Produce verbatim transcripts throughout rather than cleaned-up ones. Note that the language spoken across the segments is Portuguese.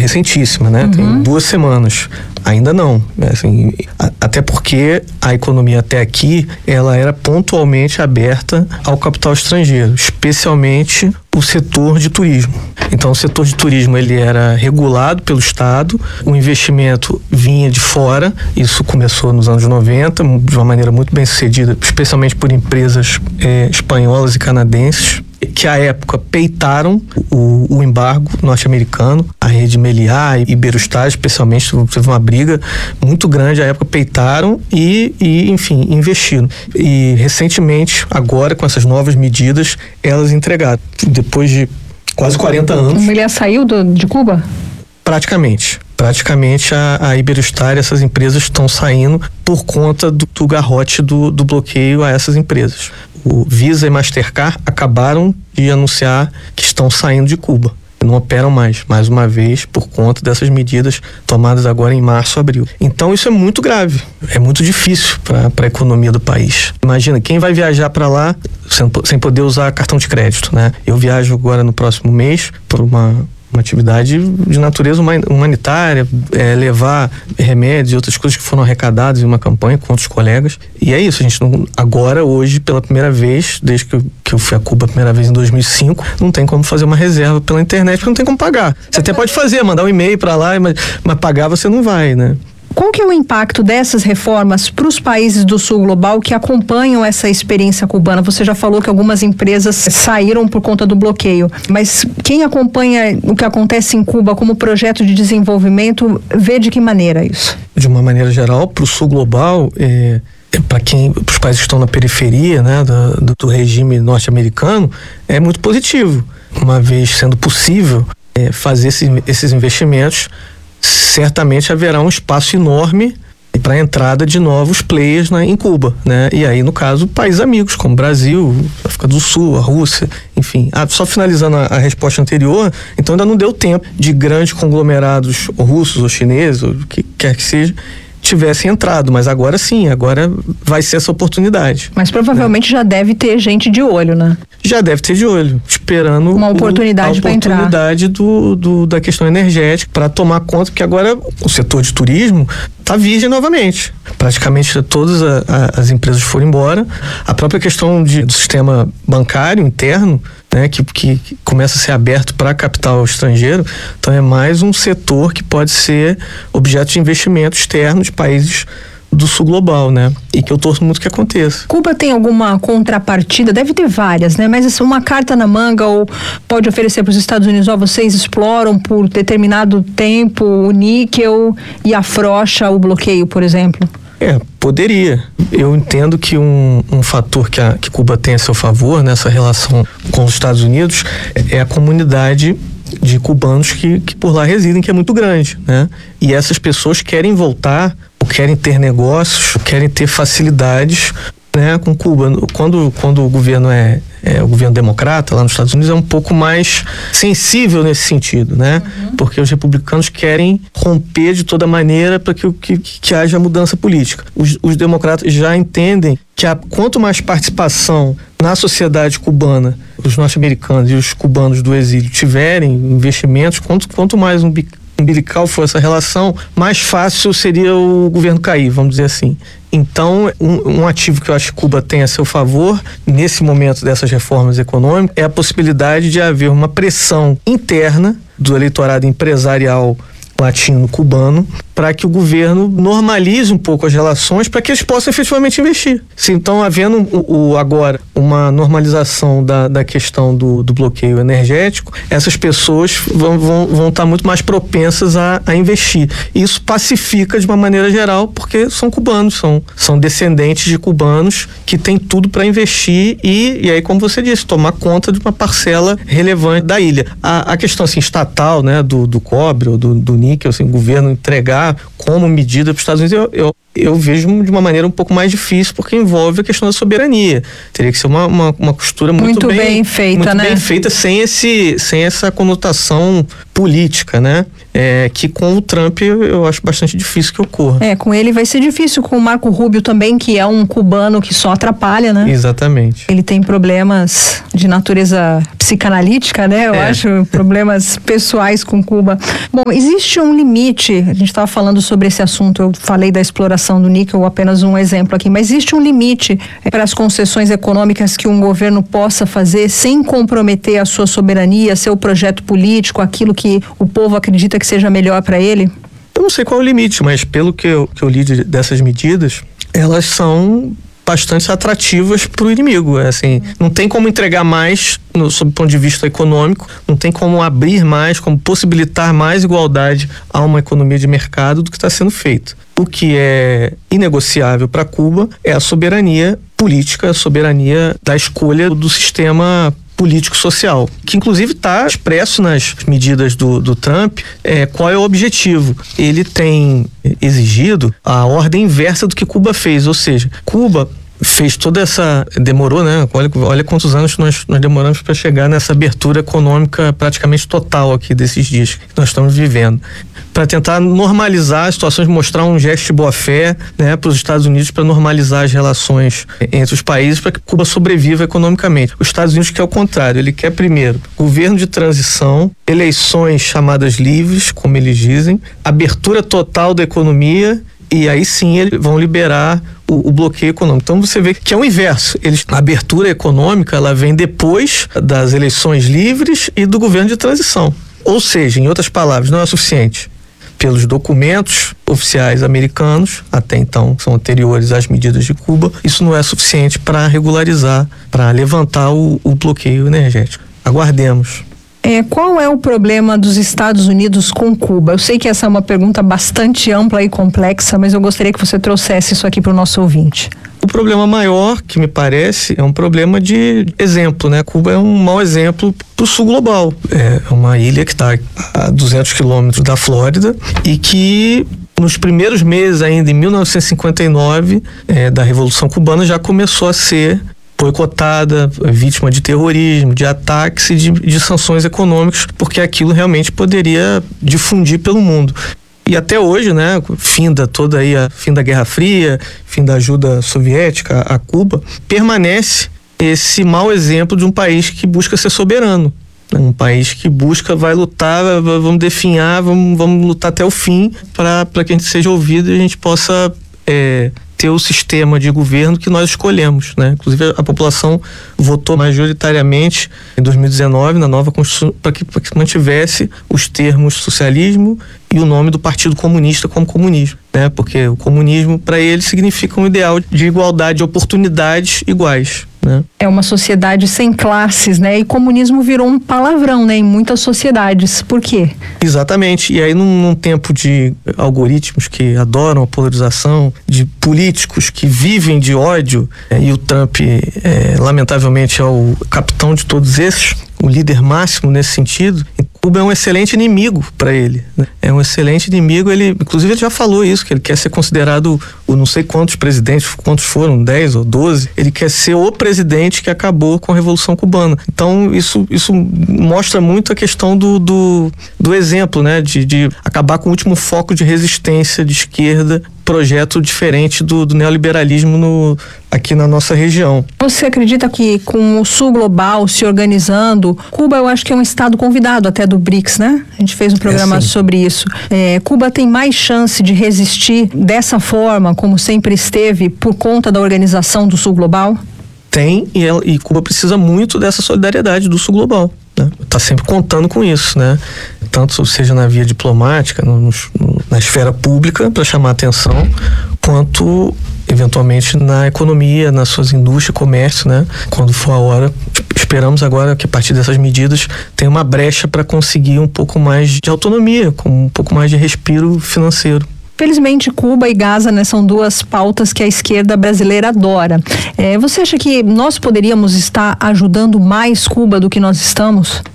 recentíssima, né? Uhum. Tem duas semanas. Ainda não, assim, a, até porque a economia até aqui, ela era pontualmente aberta ao capital estrangeiro, especialmente o setor de turismo. Então, o setor de turismo, ele era regulado pelo Estado, o investimento vinha de fora, isso começou nos anos noventa, de uma maneira muito bem sucedida, especialmente por empresas é, espanholas e canadenses, que à época peitaram o, o embargo norte-americano, a rede Meliá e Iberostar, especialmente, teve uma briga muito grande, à época peitaram e, e, enfim, investiram. E recentemente, agora com essas novas medidas, elas entregaram. Depois de quase quarenta anos. O Meliá saiu do, de Cuba? Praticamente. Praticamente a, a Iberostar e essas empresas estão saindo por conta do, do garrote do, do bloqueio a essas empresas. O Visa e Mastercard acabaram de anunciar que estão saindo de Cuba. Não operam mais, mais uma vez, por conta dessas medidas tomadas agora em março, abril. Então isso é muito grave, é muito difícil para a economia do país. Imagina, quem vai viajar para lá sem, sem poder usar cartão de crédito, né? Eu viajo agora no próximo mês para uma... uma atividade de natureza humanitária, é, levar remédios e outras coisas que foram arrecadadas em uma campanha com outros colegas. E é isso, a gente não, agora, hoje, pela primeira vez, desde que eu, que eu fui a Cuba a primeira vez em dois mil e cinco, não tem como fazer uma reserva pela internet, porque não tem como pagar. Você até pode fazer, mandar um e-mail para lá, mas, mas pagar você não vai, né? Qual que é o impacto dessas reformas para os países do sul global que acompanham essa experiência cubana? Você já falou que algumas empresas saíram por conta do bloqueio, mas quem acompanha o que acontece em Cuba como projeto de desenvolvimento vê de que maneira isso? De uma maneira geral, para o sul global, é, é para quem, para os países que estão na periferia, né, do, do regime norte-americano, é muito positivo, uma vez sendo possível é, fazer esse, esses investimentos. Certamente haverá um espaço enorme para a entrada de novos players, né, em Cuba, né? E aí, no caso, países amigos, como Brasil, África do Sul, a Rússia, enfim. Ah, só finalizando a, a resposta anterior, então ainda não deu tempo de grandes conglomerados russos ou chineses, ou o que quer que seja, tivessem entrado, mas agora sim, agora vai ser essa oportunidade. Mas provavelmente, né, já deve ter gente de olho, né? Já deve ter de olho, esperando uma oportunidade para entrar. A oportunidade do, do, da questão energética para tomar conta, porque agora o setor de turismo está virgem novamente. Praticamente todas a, a, as empresas foram embora. A própria questão de, do sistema bancário interno, né, que, que, que começa a ser aberto para capital estrangeiro, então é mais um setor que pode ser objeto de investimento externo de países do sul global, né? E que eu torço muito que aconteça. Cuba tem alguma contrapartida? Deve ter várias, né? Mas uma carta na manga ou pode oferecer para os Estados Unidos, ó, vocês exploram por determinado tempo o níquel e afrouxa o bloqueio, por exemplo? É, poderia. Eu entendo que um, um fator que, a, que Cuba tem a seu favor nessa relação com os Estados Unidos é, é a comunidade de cubanos que, que por lá residem, que é muito grande, né? E essas pessoas querem voltar, ou querem ter negócios, ou querem ter facilidades, né, com Cuba. Quando, quando o governo é, é o governo democrata lá nos Estados Unidos, é um pouco mais sensível nesse sentido, né? Uhum. Porque os republicanos querem romper de toda maneira para que, que, que haja mudança política. Os, os democratas já entendem que a, quanto mais participação na sociedade cubana, os norte-americanos e os cubanos do exílio tiverem investimentos, quanto, quanto mais um umbilical for essa relação, mais fácil seria o governo cair, vamos dizer assim. Então, um, um ativo que eu acho que Cuba tem a seu favor, nesse momento dessas reformas econômicas, é a possibilidade de haver uma pressão interna do eleitorado empresarial latino-cubano para que o governo normalize um pouco as relações para que eles possam efetivamente investir. Se então, havendo o, o, agora uma normalização da, da questão do, do bloqueio energético, essas pessoas vão, vão, vão estar muito mais propensas a, a investir. Isso pacifica de uma maneira geral, porque são cubanos, são, são descendentes de cubanos que têm tudo para investir e, e aí, como você disse, tomar conta de uma parcela relevante da ilha. A, a questão assim, estatal, né, do, do cobre ou do, do níquel, assim, o governo entregar como medida para os Estados Unidos, eu, eu eu vejo de uma maneira um pouco mais difícil, porque envolve a questão da soberania. Teria que ser uma, uma, uma costura muito, muito bem, bem feita, muito né? bem feita, sem, esse, sem essa conotação política, né? É, que com o Trump eu acho bastante difícil que ocorra. É, com ele vai ser difícil, com o Marco Rubio também, que é um cubano que só atrapalha, né? Exatamente. Ele tem problemas de natureza psicanalítica, né? Eu é. acho, problemas pessoais com Cuba. Bom, existe um limite, a gente estava falando sobre esse assunto, eu falei da exploração do níquel, apenas um exemplo aqui, mas existe um limite é, para as concessões econômicas que um governo possa fazer sem comprometer a sua soberania, seu projeto político, aquilo que o povo acredita que seja melhor para ele? Eu não sei qual é o limite, mas pelo que eu, que eu li de, dessas medidas, elas são bastante atrativas para o inimigo. É assim, não tem como entregar mais, no, sob o ponto de vista econômico, não tem como abrir mais, como possibilitar mais igualdade a uma economia de mercado do que está sendo feito. O que é inegociável para Cuba é a soberania política, a soberania da escolha do sistema político-social, que inclusive está expresso nas medidas do, do Trump. É, qual é o objetivo? Ele tem exigido a ordem inversa do que Cuba fez, ou seja, Cuba fez toda essa... demorou, né? Olha, olha quantos anos nós, nós demoramos para chegar nessa abertura econômica praticamente total aqui desses dias que nós estamos vivendo, para tentar normalizar as situações, mostrar um gesto de boa-fé, né, para os Estados Unidos, para normalizar as relações entre os países, para que Cuba sobreviva economicamente. Os Estados Unidos quer o contrário, ele quer primeiro governo de transição, eleições chamadas livres, como eles dizem, abertura total da economia, e aí sim eles vão liberar o, o bloqueio econômico. Então você vê que é o inverso. Eles, a abertura econômica ela vem depois das eleições livres e do governo de transição. Ou seja, em outras palavras, não é suficiente. Pelos documentos oficiais americanos, até então são anteriores às medidas de Cuba, isso não é suficiente para regularizar, para levantar o, o bloqueio energético. Aguardemos. É, qual é o problema dos Estados Unidos com Cuba? Eu sei que essa é uma pergunta bastante ampla e complexa, mas eu gostaria que você trouxesse isso aqui para o nosso ouvinte. O problema maior, que me parece, é um problema de exemplo, né? Cuba é um mau exemplo para o sul global. É uma ilha que está a duzentos quilômetros da Flórida e que nos primeiros meses ainda, em mil novecentos e cinquenta e nove, é, da Revolução Cubana, já começou a ser boicotada, vítima de terrorismo, de ataques e de, de sanções econômicas, porque aquilo realmente poderia difundir pelo mundo. E até hoje, né, finda toda aí a fim da Guerra Fria, fim da ajuda soviética a Cuba, permanece esse mau exemplo de um país que busca ser soberano. Um país que busca, vai lutar, vamos definhar, vamos, vamos lutar até o fim para que a gente seja ouvido e a gente possa é, ter o sistema de governo que nós escolhemos, né? Inclusive a população votou majoritariamente em dois mil e dezenove na nova Constituição para que, que mantivesse os termos socialismo e o nome do Partido Comunista como comunismo, né? Porque o comunismo para ele significa um ideal de igualdade de oportunidades iguais, né? É uma sociedade sem classes, né? E comunismo virou um palavrão, né? Em muitas sociedades. Por quê? Exatamente. E aí num, num tempo de algoritmos que adoram a polarização, de políticos que vivem de ódio, é, e o Trump, é, lamentavelmente, é o capitão de todos esses, o líder máximo nesse sentido. Cuba é um excelente inimigo para ele, né? É um excelente inimigo, ele, inclusive ele já falou isso, que ele quer ser considerado o não sei quantos presidentes, quantos foram, dez ou doze, ele quer ser o presidente que acabou com a Revolução Cubana. Então isso, isso mostra muito a questão do, do, do exemplo, né? De, de acabar com o último foco de resistência de esquerda, projeto diferente do, do neoliberalismo no, aqui na nossa região. Você acredita que com o sul global se organizando, Cuba eu acho que é um estado convidado até do BRICS, né? A gente fez um programa é, sobre isso. É, Cuba tem mais chance de resistir dessa forma, como sempre esteve, por conta da organização do sul global? Tem, e, ela, e Cuba precisa muito dessa solidariedade do sul global. Está sempre contando com isso, né? Tanto seja na via diplomática, no, no, na esfera pública, para chamar a atenção, quanto eventualmente na economia, nas suas indústrias, comércio, né? Quando for a hora, esperamos agora que a partir dessas medidas tenha uma brecha para conseguir um pouco mais de autonomia, com um pouco mais de respiro financeiro. Felizmente, Cuba e Gaza, né, são duas pautas que a esquerda brasileira adora. É, você acha que nós poderíamos estar ajudando mais Cuba do que nós estamos?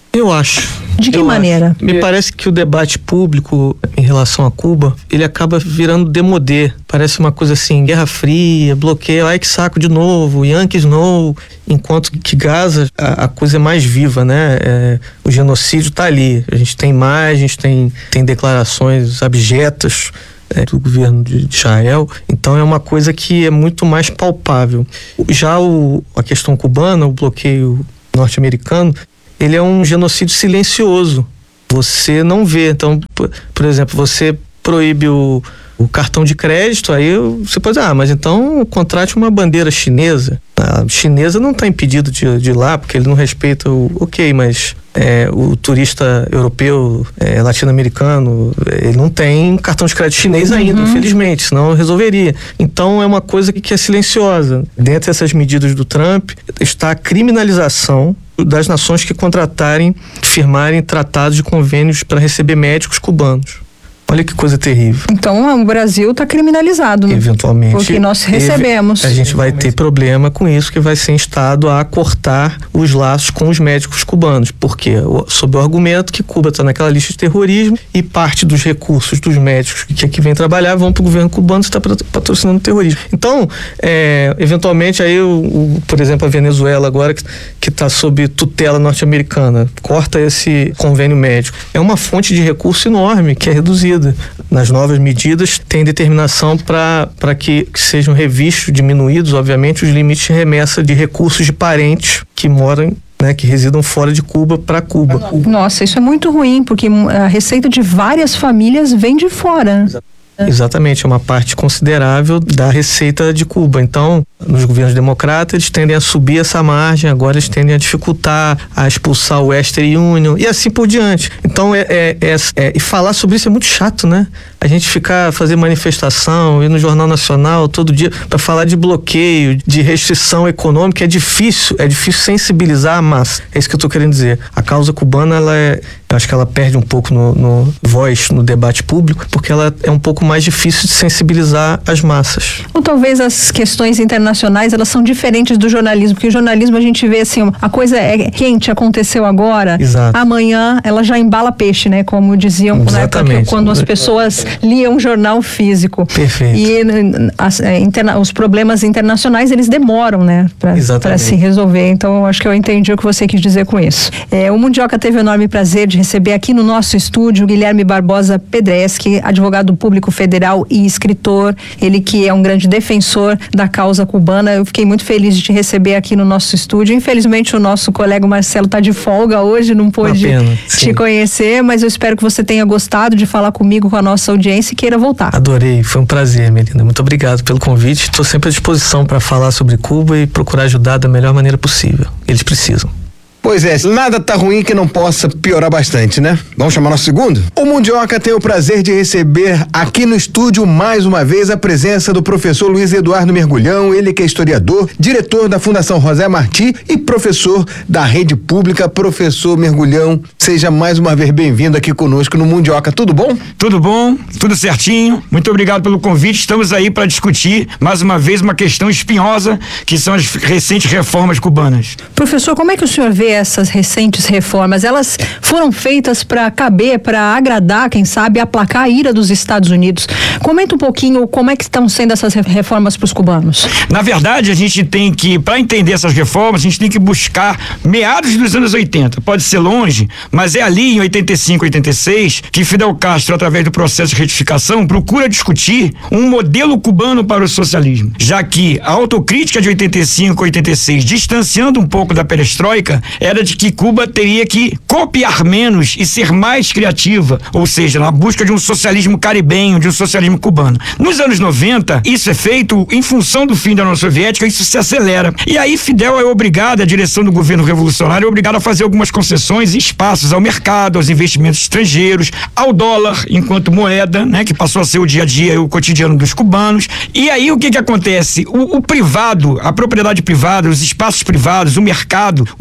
Eu acho. De que eu maneira? Acho. Me parece que o debate público em relação a Cuba, ele acaba virando demodê. Parece uma coisa assim, Guerra Fria, bloqueio, ai que saco de novo, Yankees no. Enquanto que Gaza, a, a coisa é mais viva, né? É, o genocídio tá ali. A gente tem imagens, tem, tem declarações abjetas É, do governo de Israel, então é uma coisa que é muito mais palpável. Já o, a questão cubana, o bloqueio norte-americano, ele é um genocídio silencioso. Você não vê. Então, por, por exemplo, você proíbe o, o cartão de crédito, aí você pode dizer, ah, mas então contrate uma bandeira chinesa. A chinesa não está impedido de, de ir lá, porque ele não respeita o... Ok, mas é, o turista europeu, é, latino-americano, ele não tem cartão de crédito chinês ainda, uhum. infelizmente, senão resolveria. Então é uma coisa que, que é silenciosa. Dentre essas medidas do Trump, está a criminalização das nações que contratarem, firmarem tratados de convênios para receber médicos cubanos. Olha que coisa terrível. Então o Brasil está criminalizado, né? Eventualmente. Porque nós recebemos. A gente vai ter problema com isso, que vai ser instado a cortar os laços com os médicos cubanos. Por quê? Sob o argumento que Cuba está naquela lista de terrorismo e parte dos recursos dos médicos que aqui vêm trabalhar vão para o governo cubano que está patrocinando o terrorismo. Então, é, eventualmente, aí, o, o, por exemplo, a Venezuela agora, que está sob tutela norte-americana, corta esse convênio médico. É uma fonte de recurso enorme que é reduzida. Nas novas medidas, tem determinação para que, que sejam revistos, diminuídos, obviamente, os limites de remessa de recursos de parentes que moram, né, que residam fora de Cuba para Cuba. Nossa, isso é muito ruim, porque a receita de várias famílias vem de fora. Exatamente, é uma parte considerável da receita de Cuba. Então, nos governos democratas, eles tendem a subir essa margem, agora eles tendem a dificultar, a expulsar o Western Union e assim por diante. Então, é, é, é, é, e falar sobre isso é muito chato, né? A gente ficar, fazer manifestação, ir no Jornal Nacional todo dia para falar de bloqueio, de restrição econômica, é difícil, é difícil sensibilizar a massa. É isso que eu tô querendo dizer. A causa cubana, ela é, eu acho que ela perde um pouco no, no voz, no debate público, porque ela é um pouco mais difícil de sensibilizar as massas. Ou talvez as questões internacionais, elas são diferentes do jornalismo, porque o jornalismo a gente vê assim, a coisa é quente, aconteceu agora, Exato. Amanhã ela já embala peixe, né? Como diziam na época, quando as pessoas liam um jornal físico. Perfeito. E as, é, interna, os problemas internacionais, eles demoram, né? Para se resolver. Então, eu acho que eu entendi o que você quis dizer com isso. É, o Mundioca teve o enorme prazer de receber aqui no nosso estúdio Guilherme Barbosa Pedreschi, advogado público federal e escritor, ele que é um grande defensor da causa cubana. Eu fiquei muito feliz de te receber aqui no nosso estúdio. Infelizmente o nosso colega Marcelo está de folga hoje, não pôde te conhecer, mas eu espero que você tenha gostado de falar comigo, com a nossa audiência, e queira voltar. Adorei, foi um prazer, Melina. Muito obrigado pelo convite. Estou sempre à disposição para falar sobre Cuba e procurar ajudar da melhor maneira possível. Eles precisam. Pois é, nada tá ruim que não possa piorar bastante, né? Vamos chamar nosso segundo? O Mundioca tem o prazer de receber aqui no estúdio mais uma vez a presença do professor Luiz Eduardo Mergulhão, ele que é historiador, diretor da Fundação José Martí e professor da Rede Pública. Professor Mergulhão, seja mais uma vez bem-vindo aqui conosco no Mundioca. Tudo bom? Tudo bom, tudo certinho. Muito obrigado pelo convite. Estamos aí para discutir mais uma vez uma questão espinhosa, que são as recentes reformas cubanas. Professor, como é que o senhor vê essas recentes reformas? Elas foram feitas para caber, para agradar, quem sabe, aplacar a ira dos Estados Unidos. Comenta um pouquinho como é que estão sendo essas reformas para os cubanos. Na verdade, a gente tem que, para entender essas reformas, a gente tem que buscar meados dos anos oitenta. Pode ser longe, mas é ali em oitenta e cinco, oitenta e seis que Fidel Castro, através do processo de retificação, procura discutir um modelo cubano para o socialismo, já que a autocrítica de oitenta e cinco, oitenta e seis, distanciando um pouco da perestroika, era de que Cuba teria que copiar menos e ser mais criativa, ou seja, na busca de um socialismo caribenho, de um socialismo cubano. Nos anos noventa, isso é feito em função do fim da União Soviética, isso se acelera. E aí Fidel é obrigado, a direção do governo revolucionário é obrigada a fazer algumas concessões e espaços ao mercado, aos investimentos estrangeiros, ao dólar enquanto moeda, né, que passou a ser o dia a dia, o cotidiano dos cubanos. E aí o que que acontece? O, o privado, a propriedade privada, os espaços privados, o mercado, o investimento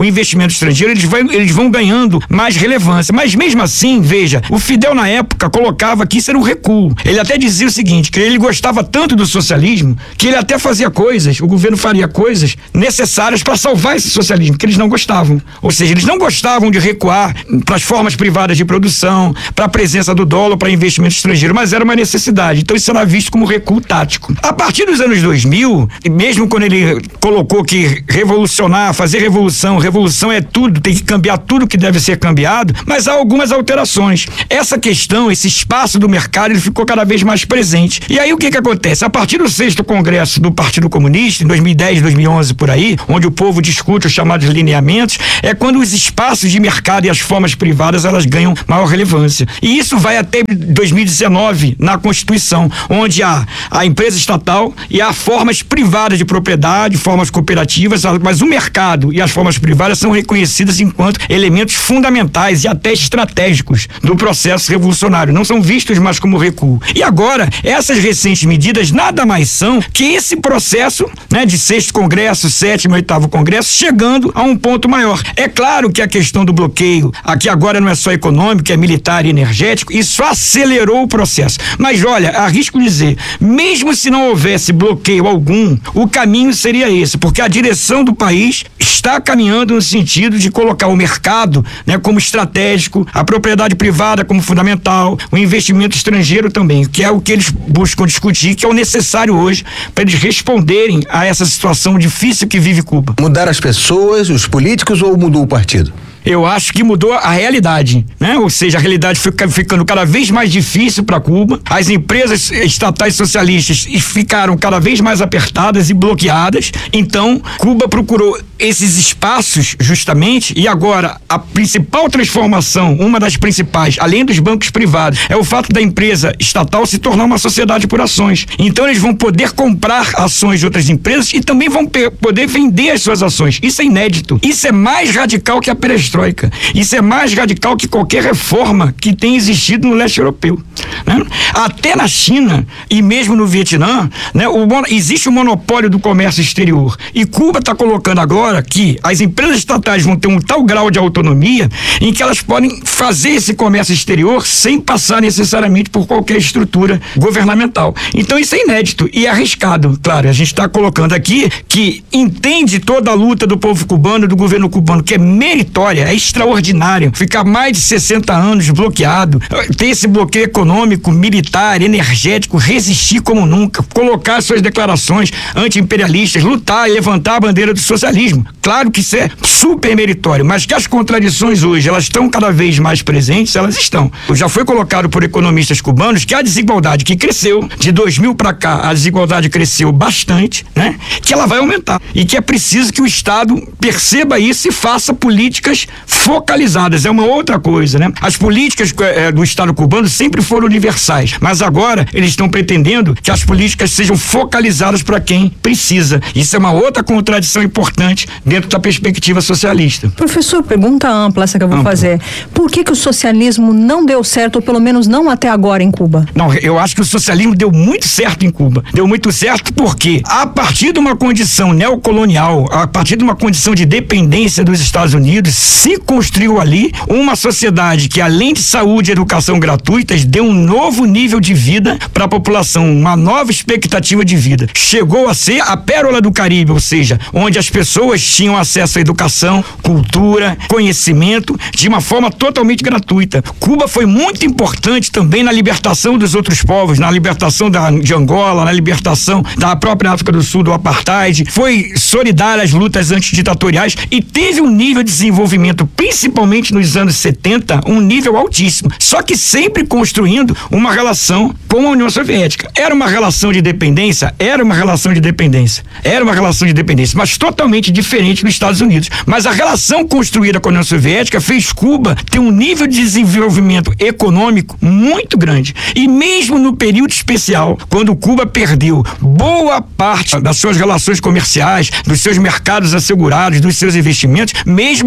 investimento estrangeiro, eles vão, eles vão ganhando mais relevância. Mas mesmo assim, veja, o Fidel na época colocava que isso era um recuo. Ele até dizia o seguinte, que ele gostava tanto do socialismo, que ele até fazia coisas, o governo faria coisas necessárias para salvar esse socialismo, que eles não gostavam. Ou seja, eles não gostavam de recuar para as formas privadas de produção, para a presença do dólar, para investimento estrangeiro, mas era uma necessidade. Então isso era visto como recuo tático. A partir dos anos dois mil, e mesmo quando ele colocou que revolucionar, fazer revolução, revolução é tudo, tem que cambiar tudo que deve ser cambiado, mas há algumas alterações. Essa questão, esse espaço do mercado, ele ficou cada vez mais presente. E aí o que que acontece? A partir do sexto congresso do Partido Comunista, em dois mil e dez, dois mil e onze, por aí, onde o povo discute os chamados lineamentos, é quando os espaços de mercado e as formas privadas, elas ganham maior relevância. E isso vai até dois mil e dezenove, na Constituição, onde há a empresa estatal e há formas privadas de propriedade, formas cooperativas, mas o mercado e as formas privadas são reconhecidas enquanto elementos fundamentais e até estratégicos do processo revolucionário, não são vistos mais como recuo. E agora, essas recentes medidas nada mais são que esse processo, né, de sexto congresso, sétimo e oitavo congresso, chegando a um ponto maior. É claro que a questão do bloqueio, aqui agora não é só econômico, é militar e energético, isso acelerou o processo. Mas olha, arrisco dizer, mesmo se não houvesse bloqueio algum, o caminho seria esse, porque a direção do país está caminhando no sentido de colocar o mercado, né, como estratégico, a propriedade privada como fundamental, o investimento estrangeiro também, que é o que eles buscam discutir, que é o necessário hoje para eles responderem a essa situação difícil que vive Cuba. Mudar as pessoas, os políticos, ou mudou o partido? Eu acho que mudou a realidade, né? Ou seja, a realidade fica ficando cada vez mais difícil para Cuba. As empresas estatais socialistas ficaram cada vez mais apertadas e bloqueadas. Então, Cuba procurou esses espaços justamente, e agora a principal transformação, uma das principais, além dos bancos privados, é o fato da empresa estatal se tornar uma sociedade por ações. Então, eles vão poder comprar ações de outras empresas e também vão poder vender as suas ações. Isso é inédito. Isso é mais radical que a perestroika. Isso é mais radical que qualquer reforma que tenha existido no leste europeu, né? Até na China e mesmo no Vietnã, né, o, existe o monopólio do comércio exterior, e Cuba está colocando agora que as empresas estatais vão ter um tal grau de autonomia em que elas podem fazer esse comércio exterior sem passar necessariamente por qualquer estrutura governamental. Então isso é inédito e arriscado. Claro, a gente está colocando aqui que entende toda a luta do povo cubano, do governo cubano, que é meritória, é extraordinário. Ficar mais de sessenta anos bloqueado, ter esse bloqueio econômico, militar, energético, resistir como nunca, colocar suas declarações anti-imperialistas, lutar e levantar a bandeira do socialismo. Claro que isso é super meritório, mas que as contradições hoje, elas estão cada vez mais presentes, elas estão. Já foi colocado por economistas cubanos que a desigualdade que cresceu, de dois mil para cá, a desigualdade cresceu bastante, né? Que ela vai aumentar e que é preciso que o Estado perceba isso e faça políticas focalizadas. É uma outra coisa, né? As políticas é, do Estado cubano sempre foram universais, mas agora eles estão pretendendo que as políticas sejam focalizadas para quem precisa. Isso é uma outra contradição importante dentro da perspectiva socialista. Professor, pergunta ampla essa que eu vou Ampla. fazer. Por que que o socialismo não deu certo, ou pelo menos não até agora em Cuba? Não, eu acho que o socialismo deu muito certo em Cuba. Deu muito certo porque, a partir de uma condição neocolonial, a partir de uma condição de dependência dos Estados Unidos, se construiu ali uma sociedade que, além de saúde e educação gratuitas, deu um novo nível de vida para a população, uma nova expectativa de vida. Chegou a ser a pérola do Caribe, ou seja, onde as pessoas tinham acesso à educação, cultura, conhecimento, de uma forma totalmente gratuita. Cuba foi muito importante também na libertação dos outros povos, na libertação da, de Angola, na libertação da própria África do Sul do apartheid, foi solidária às lutas antiditatoriais e teve um nível de desenvolvimento, principalmente nos anos setenta, um nível altíssimo, só que sempre construindo uma relação com a União Soviética. Era uma relação de dependência? Era uma relação de dependência. Era uma relação de dependência, mas totalmente diferente dos Estados Unidos. Mas a relação construída com a União Soviética fez Cuba ter um nível de desenvolvimento econômico muito grande. E mesmo no período especial, quando Cuba perdeu boa parte das suas relações comerciais, dos seus mercados assegurados, dos seus investimentos, mesmo assim ela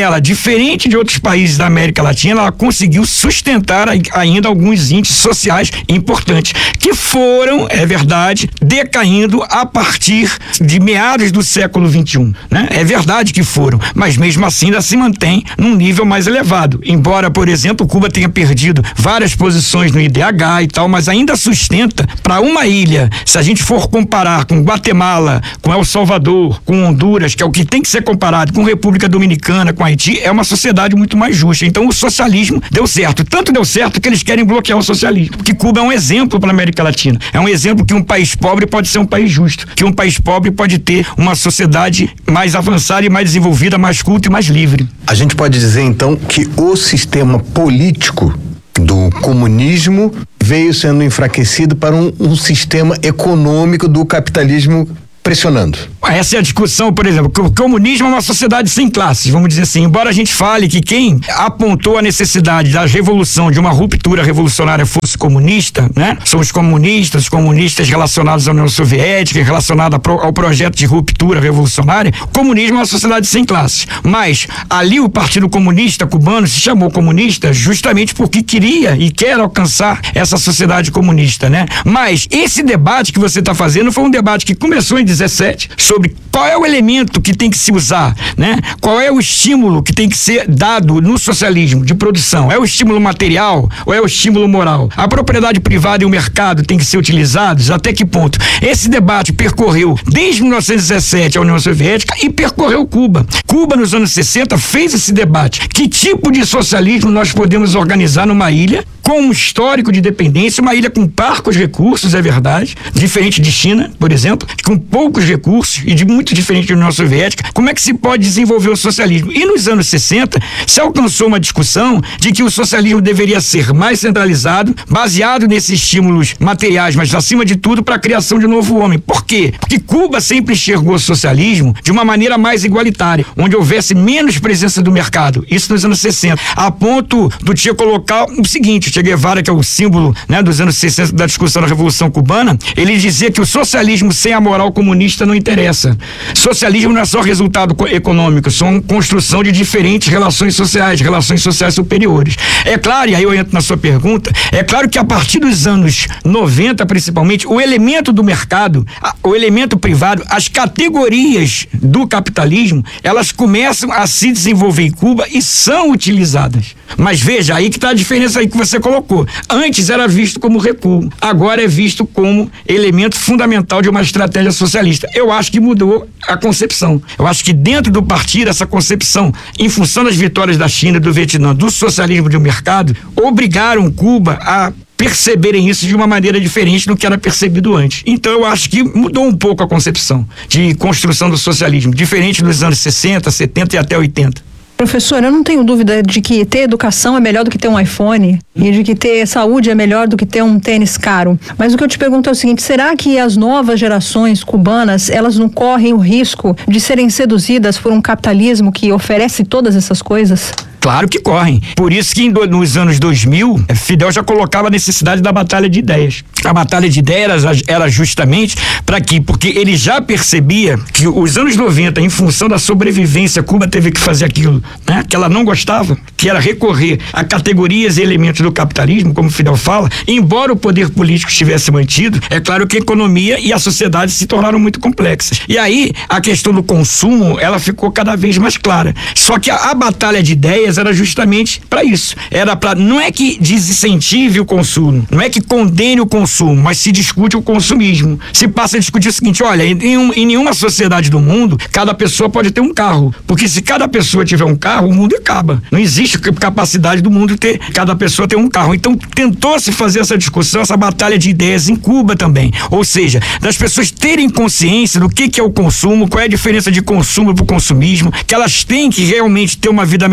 ela, diferente de outros países da América Latina, ela conseguiu sustentar ainda alguns índices sociais importantes, que foram, é verdade, decaindo a partir de meados do século vinte e um, né? É verdade que foram, mas mesmo assim ainda se mantém num nível mais elevado. Embora, por exemplo, Cuba tenha perdido várias posições no I D H e tal, mas ainda sustenta para uma ilha, se a gente for comparar com Guatemala, com El Salvador, com Honduras, que é o que tem que ser comparado com República Dominicana, com Haiti, é uma sociedade muito mais justa. Então o socialismo deu certo. Tanto deu certo que eles querem bloquear o socialismo. Porque Cuba é um exemplo para a América Latina. É um exemplo que um país pobre pode ser um país justo. Que um país pobre pode ter uma sociedade mais avançada e mais desenvolvida, mais culta e mais livre. A gente pode dizer então que o sistema político do comunismo veio sendo enfraquecido para um, um sistema econômico do capitalismo pressionando. Essa é a discussão, por exemplo, que o comunismo é uma sociedade sem classes, vamos dizer assim, embora a gente fale que quem apontou a necessidade da revolução, de uma ruptura revolucionária fosse comunista, né? São os comunistas, os comunistas relacionados à União Soviética, relacionados ao projeto de ruptura revolucionária. O comunismo é uma sociedade sem classes, mas ali o Partido Comunista Cubano se chamou comunista justamente porque queria e quer alcançar essa sociedade comunista, né? Mas esse debate que você está fazendo foi um debate que começou em dezessete, sobre qual é o elemento que tem que se usar, né? Qual é o estímulo que tem que ser dado no socialismo de produção? É o estímulo material ou é o estímulo moral? A propriedade privada e o mercado têm que ser utilizados? Até que ponto? Esse debate percorreu desde mil novecentos e dezessete a União Soviética e percorreu Cuba. Cuba, nos anos sessenta, fez esse debate. Que tipo de socialismo nós podemos organizar numa ilha com um histórico de dependência, uma ilha com parcos recursos, é verdade, diferente de China, por exemplo, com poucos recursos e de muito diferente da União Soviética, como é que se pode desenvolver o socialismo? E nos anos sessenta, se alcançou uma discussão de que o socialismo deveria ser mais centralizado, baseado nesses estímulos materiais, mas acima de tudo para a criação de um novo homem. Por quê? Porque Cuba sempre enxergou o socialismo de uma maneira mais igualitária, onde houvesse menos presença do mercado. Isso nos anos sessenta. A ponto do Che colocar o seguinte: Che Guevara, que é o símbolo, né, dos anos sessenta da discussão da Revolução Cubana, ele dizia que o socialismo sem a moral comunista não interessa. Socialismo não é só resultado econômico, são construção de diferentes relações sociais, relações sociais superiores. É claro, e aí eu entro na sua pergunta, é claro que a partir dos anos noventa, principalmente, o elemento do mercado, o elemento privado, as categorias do capitalismo, elas começam a se desenvolver em Cuba e são utilizadas. Mas veja, aí que está a diferença aí que você colocou. Antes era visto como recuo, agora é visto como elemento fundamental de uma estratégia socialista. Eu acho que mudou a concepção. Eu acho que dentro do partido, essa concepção, em função das vitórias da China e do Vietnã, do socialismo de um mercado, obrigaram Cuba a perceberem isso de uma maneira diferente do que era percebido antes. Então eu acho que mudou um pouco a concepção de construção do socialismo, diferente dos anos sessenta, setenta e até oitenta. Professor, eu não tenho dúvida de que ter educação é melhor do que ter um iPhone e de que ter saúde é melhor do que ter um tênis caro. Mas o que eu te pergunto é o seguinte: será que as novas gerações cubanas, elas não correm o risco de serem seduzidas por um capitalismo que oferece todas essas coisas? Claro que correm. Por isso que do, nos anos dois mil, Fidel já colocava a necessidade da batalha de ideias. A batalha de ideias era, era justamente para quê? Porque ele já percebia que os anos noventa, em função da sobrevivência, Cuba teve que fazer aquilo, né, que ela não gostava, que era recorrer a categorias e elementos do capitalismo, como Fidel fala. Embora o poder político estivesse mantido, é claro que a economia e a sociedade se tornaram muito complexas. E aí, a questão do consumo, ela ficou cada vez mais clara. Só que a, a batalha de ideias era justamente para isso. Era para, não é que desincentive o consumo, não é que condene o consumo, mas se discute o consumismo. Se passa a discutir o seguinte: olha, em, um, em nenhuma sociedade do mundo, cada pessoa pode ter um carro, porque se cada pessoa tiver um carro, o mundo acaba. Não existe capacidade do mundo ter, cada pessoa ter um carro. Então tentou-se fazer essa discussão, essa batalha de ideias em Cuba também. Ou seja, das pessoas terem consciência do que, que é o consumo, qual é a diferença de consumo para o consumismo, que elas têm que realmente ter uma vida melhor, mas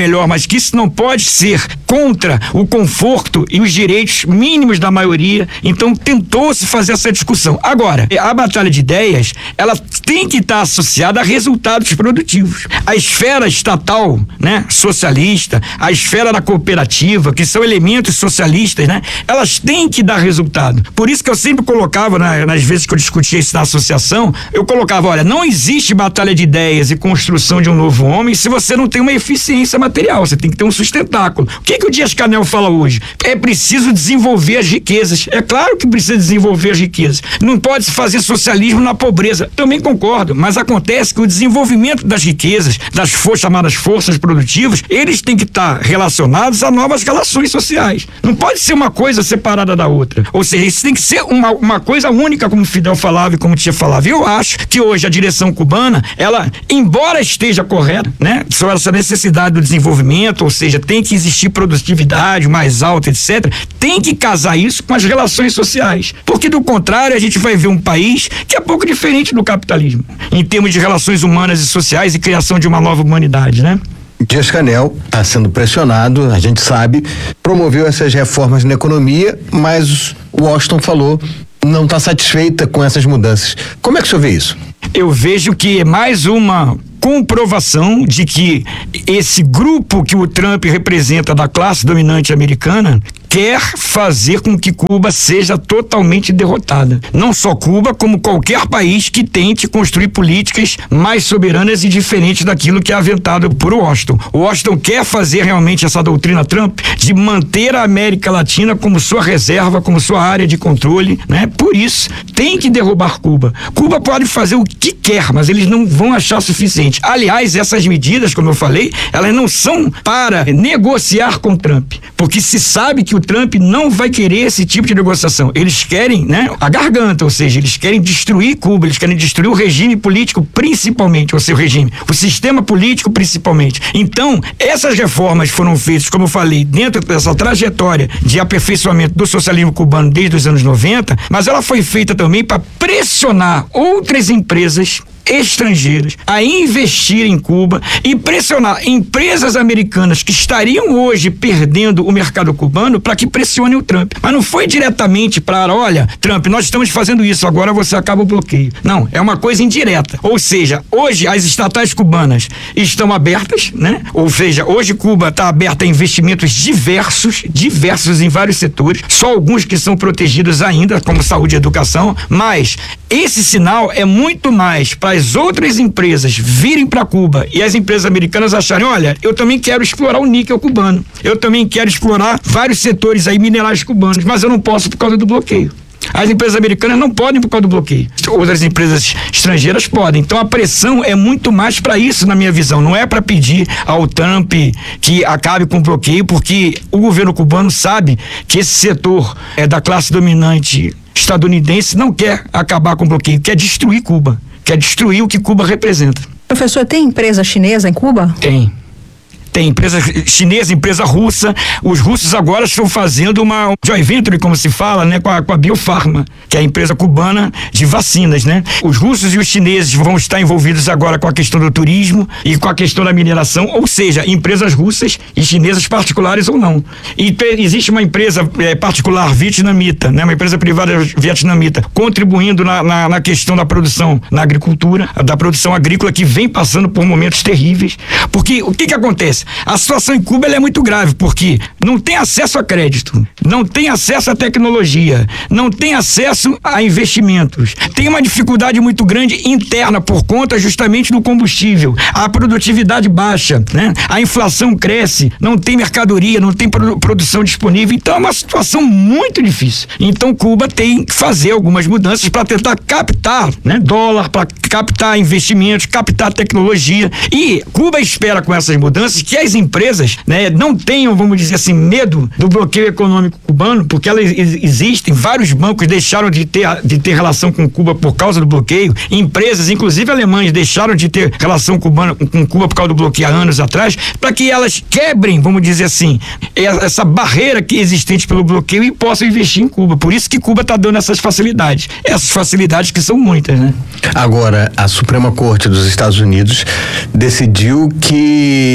acho que isso não pode ser contra o conforto e os direitos mínimos da maioria. Então tentou-se fazer essa discussão. Agora, a batalha de ideias, ela tem que estar associada a resultados produtivos. A esfera estatal, né, socialista, a esfera da cooperativa, que são elementos socialistas, né, elas têm que dar resultado. Por isso que eu sempre colocava, né, nas vezes que eu discutia isso na associação, eu colocava, olha, não existe batalha de ideias e construção de um novo homem se você não tem uma eficiência material, você tem que ter um sustentáculo. O que que o Dias-Canel fala hoje? É preciso desenvolver as riquezas. É claro que precisa desenvolver as riquezas. Não pode se fazer socialismo na pobreza. Também concordo, mas acontece que o desenvolvimento das riquezas, das for- chamadas forças produtivas, eles têm que estar relacionados a novas relações sociais. Não pode ser uma coisa separada da outra. Ou seja, isso tem que ser uma, uma coisa única, como o Fidel falava e como o Tia falava. Eu acho que hoje a direção cubana, ela, embora esteja correta, né, sobre essa necessidade do desenvolvimento, ou seja, tem que existir produtividade mais alta, etcétera, tem que casar isso com as relações sociais. Porque, do contrário, a gente vai ver um país que é pouco diferente do capitalismo, em termos de relações humanas e sociais e criação de uma nova humanidade, né? Dias-Canel está sendo pressionado, a gente sabe, promoveu essas reformas na economia, mas o Washington falou não está satisfeita com essas mudanças. Como é que o senhor vê isso? Eu vejo que é mais uma comprovação de que esse grupo que o Trump representa da classe dominante americana quer fazer com que Cuba seja totalmente derrotada. Não só Cuba, como qualquer país que tente construir políticas mais soberanas e diferentes daquilo que é aventado por Washington. O Washington quer fazer realmente essa doutrina Trump de manter a América Latina como sua reserva, como sua área de controle, né? Por isso, tem que derrubar Cuba. Cuba pode fazer o que quer, mas eles não vão achar suficiente. Aliás, essas medidas, como eu falei, elas não são para negociar com Trump, porque se sabe que o Trump não vai querer esse tipo de negociação. Eles querem, né, a garganta, ou seja, eles querem destruir Cuba, eles querem destruir o regime político principalmente, ou seu regime, o sistema político principalmente. Então, essas reformas foram feitas, como eu falei, dentro dessa trajetória de aperfeiçoamento do socialismo cubano desde os anos noventa, mas ela foi feita também para pressionar outras empresas estrangeiras a investir em Cuba e pressionar empresas americanas que estariam hoje perdendo o mercado cubano para que pressionem o Trump. Mas não foi diretamente para, olha, Trump, nós estamos fazendo isso, agora você acaba o bloqueio. Não, é uma coisa indireta. Ou seja, hoje as estatais cubanas estão abertas, né? Ou seja, hoje Cuba está aberta a investimentos diversos, diversos em vários setores, só alguns que são protegidos ainda, como saúde e educação, mas esse sinal é muito mais para as outras empresas virem para Cuba e as empresas americanas acharem, olha, eu também quero explorar o níquel cubano, eu também quero explorar vários setores aí minerais cubanos, mas eu não posso por causa do bloqueio. As empresas americanas não podem por causa do bloqueio. Outras empresas estrangeiras podem. Então a pressão é muito mais para isso, na minha visão. Não é para pedir ao Trump que acabe com o bloqueio, porque o governo cubano sabe que esse setor é da classe dominante estadunidense não quer acabar com o bloqueio, quer destruir Cuba, quer destruir o que Cuba representa. Professor, tem empresa chinesa em Cuba? Tem. Tem empresa chinesa, empresa russa. Os russos agora estão fazendo uma joint venture, como se fala, né, com a, com a Biofarma, que é a empresa cubana de vacinas, né? Os russos e os chineses vão estar envolvidos agora com a questão do turismo e com a questão da mineração, ou seja, empresas russas e chinesas particulares ou não. E existe uma empresa é, particular vietnamita, né, uma empresa privada vietnamita, contribuindo na, na, na questão da produção na agricultura, da produção agrícola, que vem passando por momentos terríveis. Porque o que que acontece? A situação em Cuba ela é muito grave, porque não tem acesso a crédito, não tem acesso à tecnologia, não tem acesso a investimentos. Tem uma dificuldade muito grande interna por conta justamente do combustível. A produtividade baixa, né? A inflação cresce, não tem mercadoria, não tem produ- produção disponível. Então é uma situação muito difícil. Então Cuba tem que fazer algumas mudanças para tentar captar, né, dólar, para captar investimentos, captar tecnologia. E Cuba espera com essas mudanças que as empresas, né, não tenham, vamos dizer assim, medo do bloqueio econômico cubano, porque elas existem, vários bancos deixaram de ter, de ter relação com Cuba por causa do bloqueio, empresas, inclusive alemães, deixaram de ter relação cubana, com Cuba por causa do bloqueio há anos atrás, para que elas quebrem, vamos dizer assim, essa barreira que é existente pelo bloqueio e possam investir em Cuba. Por isso que Cuba está dando essas facilidades. Essas facilidades que são muitas, né? Agora, a Suprema Corte dos Estados Unidos decidiu que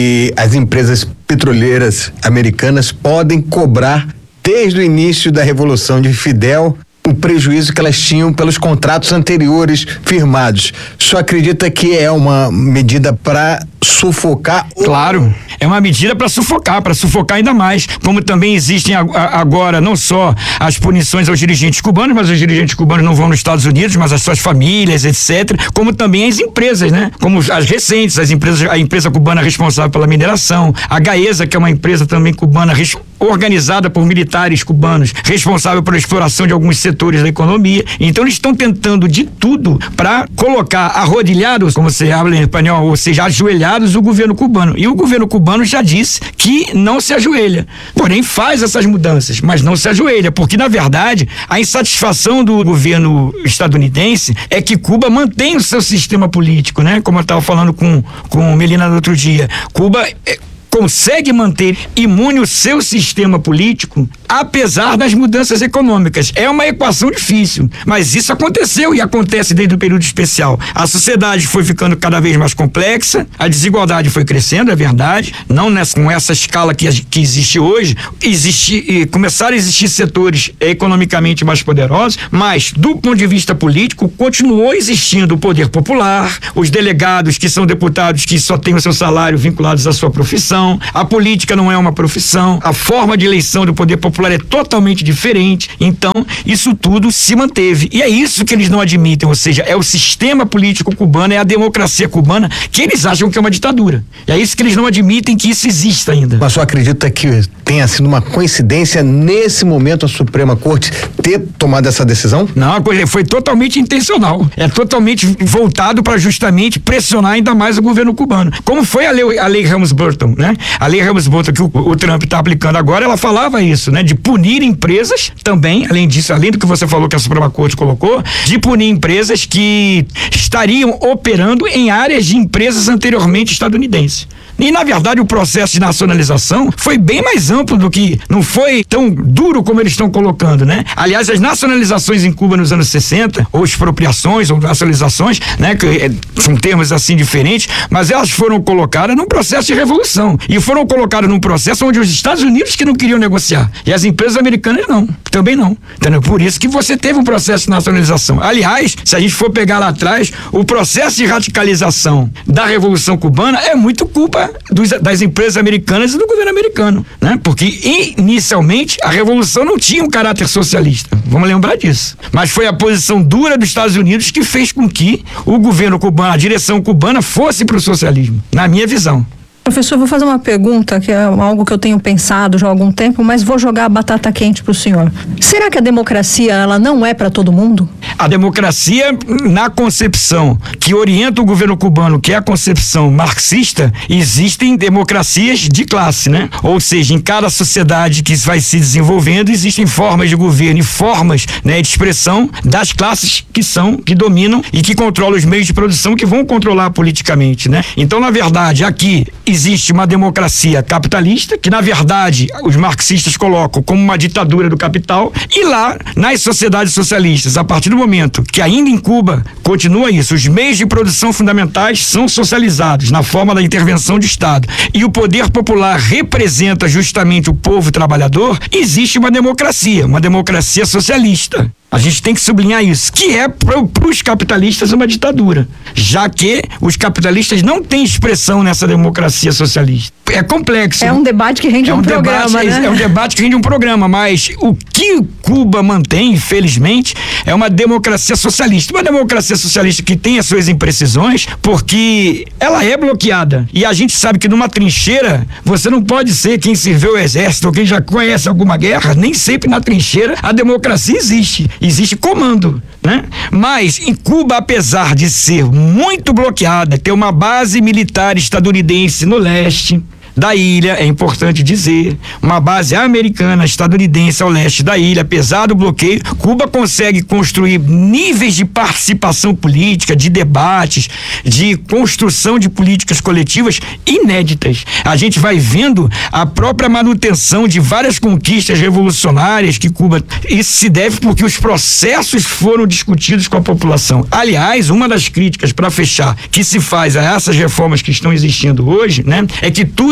as empresas petroleiras americanas podem cobrar desde o início da Revolução de Fidel o prejuízo que elas tinham pelos contratos anteriores firmados. Só acredita que é uma medida para sufocar? Claro, é uma medida para sufocar, para sufocar ainda mais, como também existem agora não só as punições aos dirigentes cubanos, mas os dirigentes cubanos não vão nos Estados Unidos, mas as suas famílias, etcétera, como também as empresas, né? Como as recentes, as empresas, a empresa cubana responsável pela mineração, a Gaesa, que é uma empresa também cubana organizada por militares cubanos, responsável pela exploração de alguns setores da economia. Então eles estão tentando de tudo para colocar arrodilhados, como se habla em espanhol, ou seja, ajoelhados o governo cubano. E o governo cubano já disse que não se ajoelha. Porém, faz essas mudanças, mas não se ajoelha, porque na verdade a insatisfação do governo estadunidense é que Cuba mantém o seu sistema político, né? Como eu estava falando com, com Melina no outro dia. Cuba é, consegue manter imune o seu sistema político apesar das mudanças econômicas. É uma equação difícil, mas isso aconteceu e acontece desde o período especial. A sociedade foi ficando cada vez mais complexa, a desigualdade foi crescendo, é verdade, não nessa, com essa escala que, que existe hoje. Existe, começaram a existir setores economicamente mais poderosos, mas do ponto de vista político continuou existindo o poder popular, os delegados que são deputados que só têm o seu salário vinculados à sua profissão. A política não é uma profissão, a forma de eleição do poder popular é totalmente diferente. Então, isso tudo se manteve. E é isso que eles não admitem, ou seja, é o sistema político cubano, é a democracia cubana que eles acham que é uma ditadura. E é isso que eles não admitem que isso exista ainda. Mas só acredita que tenha sido uma coincidência nesse momento a Suprema Corte ter tomado essa decisão? Não, a coisa foi totalmente intencional. É totalmente voltado para justamente pressionar ainda mais o governo cubano. Como foi a lei, a lei Helms-Burton, né? A lei Helms-Burton que o, o Trump está aplicando agora, ela falava isso, né? De punir empresas também, além disso, além do que você falou que a Suprema Corte colocou, de punir empresas que estariam operando em áreas de empresas anteriormente estadunidenses. E, na verdade, o processo de nacionalização foi bem mais amplo do que, não foi tão duro como eles estão colocando, né? Aliás, as nacionalizações em Cuba nos anos sessenta, ou expropriações, ou nacionalizações, né? Que é, são termos assim diferentes, mas elas foram colocadas num processo de revolução. E foram colocadas num processo onde os Estados Unidos que não queriam negociar. E as empresas americanas não. Também não. Entendeu? Por isso que você teve um processo de nacionalização. Aliás, se a gente for pegar lá atrás, o processo de radicalização da Revolução Cubana é muito culpa Dos, das empresas americanas e do governo americano, né? Porque inicialmente a revolução não tinha um caráter socialista, vamos lembrar disso, mas foi a posição dura dos Estados Unidos que fez com que o governo cubano, a direção cubana fosse para o socialismo, na minha visão. Professor, vou fazer uma pergunta que é algo que eu tenho pensado já há algum tempo, mas vou jogar a batata quente para o senhor. Será que a democracia ela não é para todo mundo? A democracia, na concepção que orienta o governo cubano, que é a concepção marxista, existem democracias de classe, né? Ou seja, em cada sociedade que vai se desenvolvendo, existem formas de governo e formas, né, de expressão das classes que são, que dominam e que controlam os meios de produção, que vão controlar politicamente, né? Então, na verdade, aqui existe uma democracia capitalista, que na verdade os marxistas colocam como uma ditadura do capital, e lá nas sociedades socialistas, a partir do momento que ainda em Cuba continua isso, os meios de produção fundamentais são socializados na forma da intervenção de Estado e o poder popular representa justamente o povo trabalhador, existe uma democracia, uma democracia socialista. A gente tem que sublinhar isso, que é para os capitalistas uma ditadura, já que os capitalistas não têm expressão nessa democracia socialista. É complexo. É um debate que rende é um, um debate, programa, né? É um debate que rende um programa, mas o que Cuba mantém, infelizmente, é uma democracia socialista. Uma democracia socialista que tem as suas imprecisões, porque ela é bloqueada. E a gente sabe que numa trincheira, você não pode ser quem serviu o exército ou quem já conhece alguma guerra, nem sempre na trincheira a democracia existe. Existe comando, né? Mas em Cuba, apesar de ser muito bloqueada, ter uma base militar estadunidense no leste da ilha, é importante dizer, uma base americana, estadunidense ao leste da ilha, apesar do bloqueio, Cuba consegue construir níveis de participação política, de debates, de construção de políticas coletivas inéditas. A gente vai vendo a própria manutenção de várias conquistas revolucionárias que Cuba, isso se deve porque os processos foram discutidos com a população. Aliás, uma das críticas, para fechar, que se faz a essas reformas que estão existindo hoje, né, é que tudo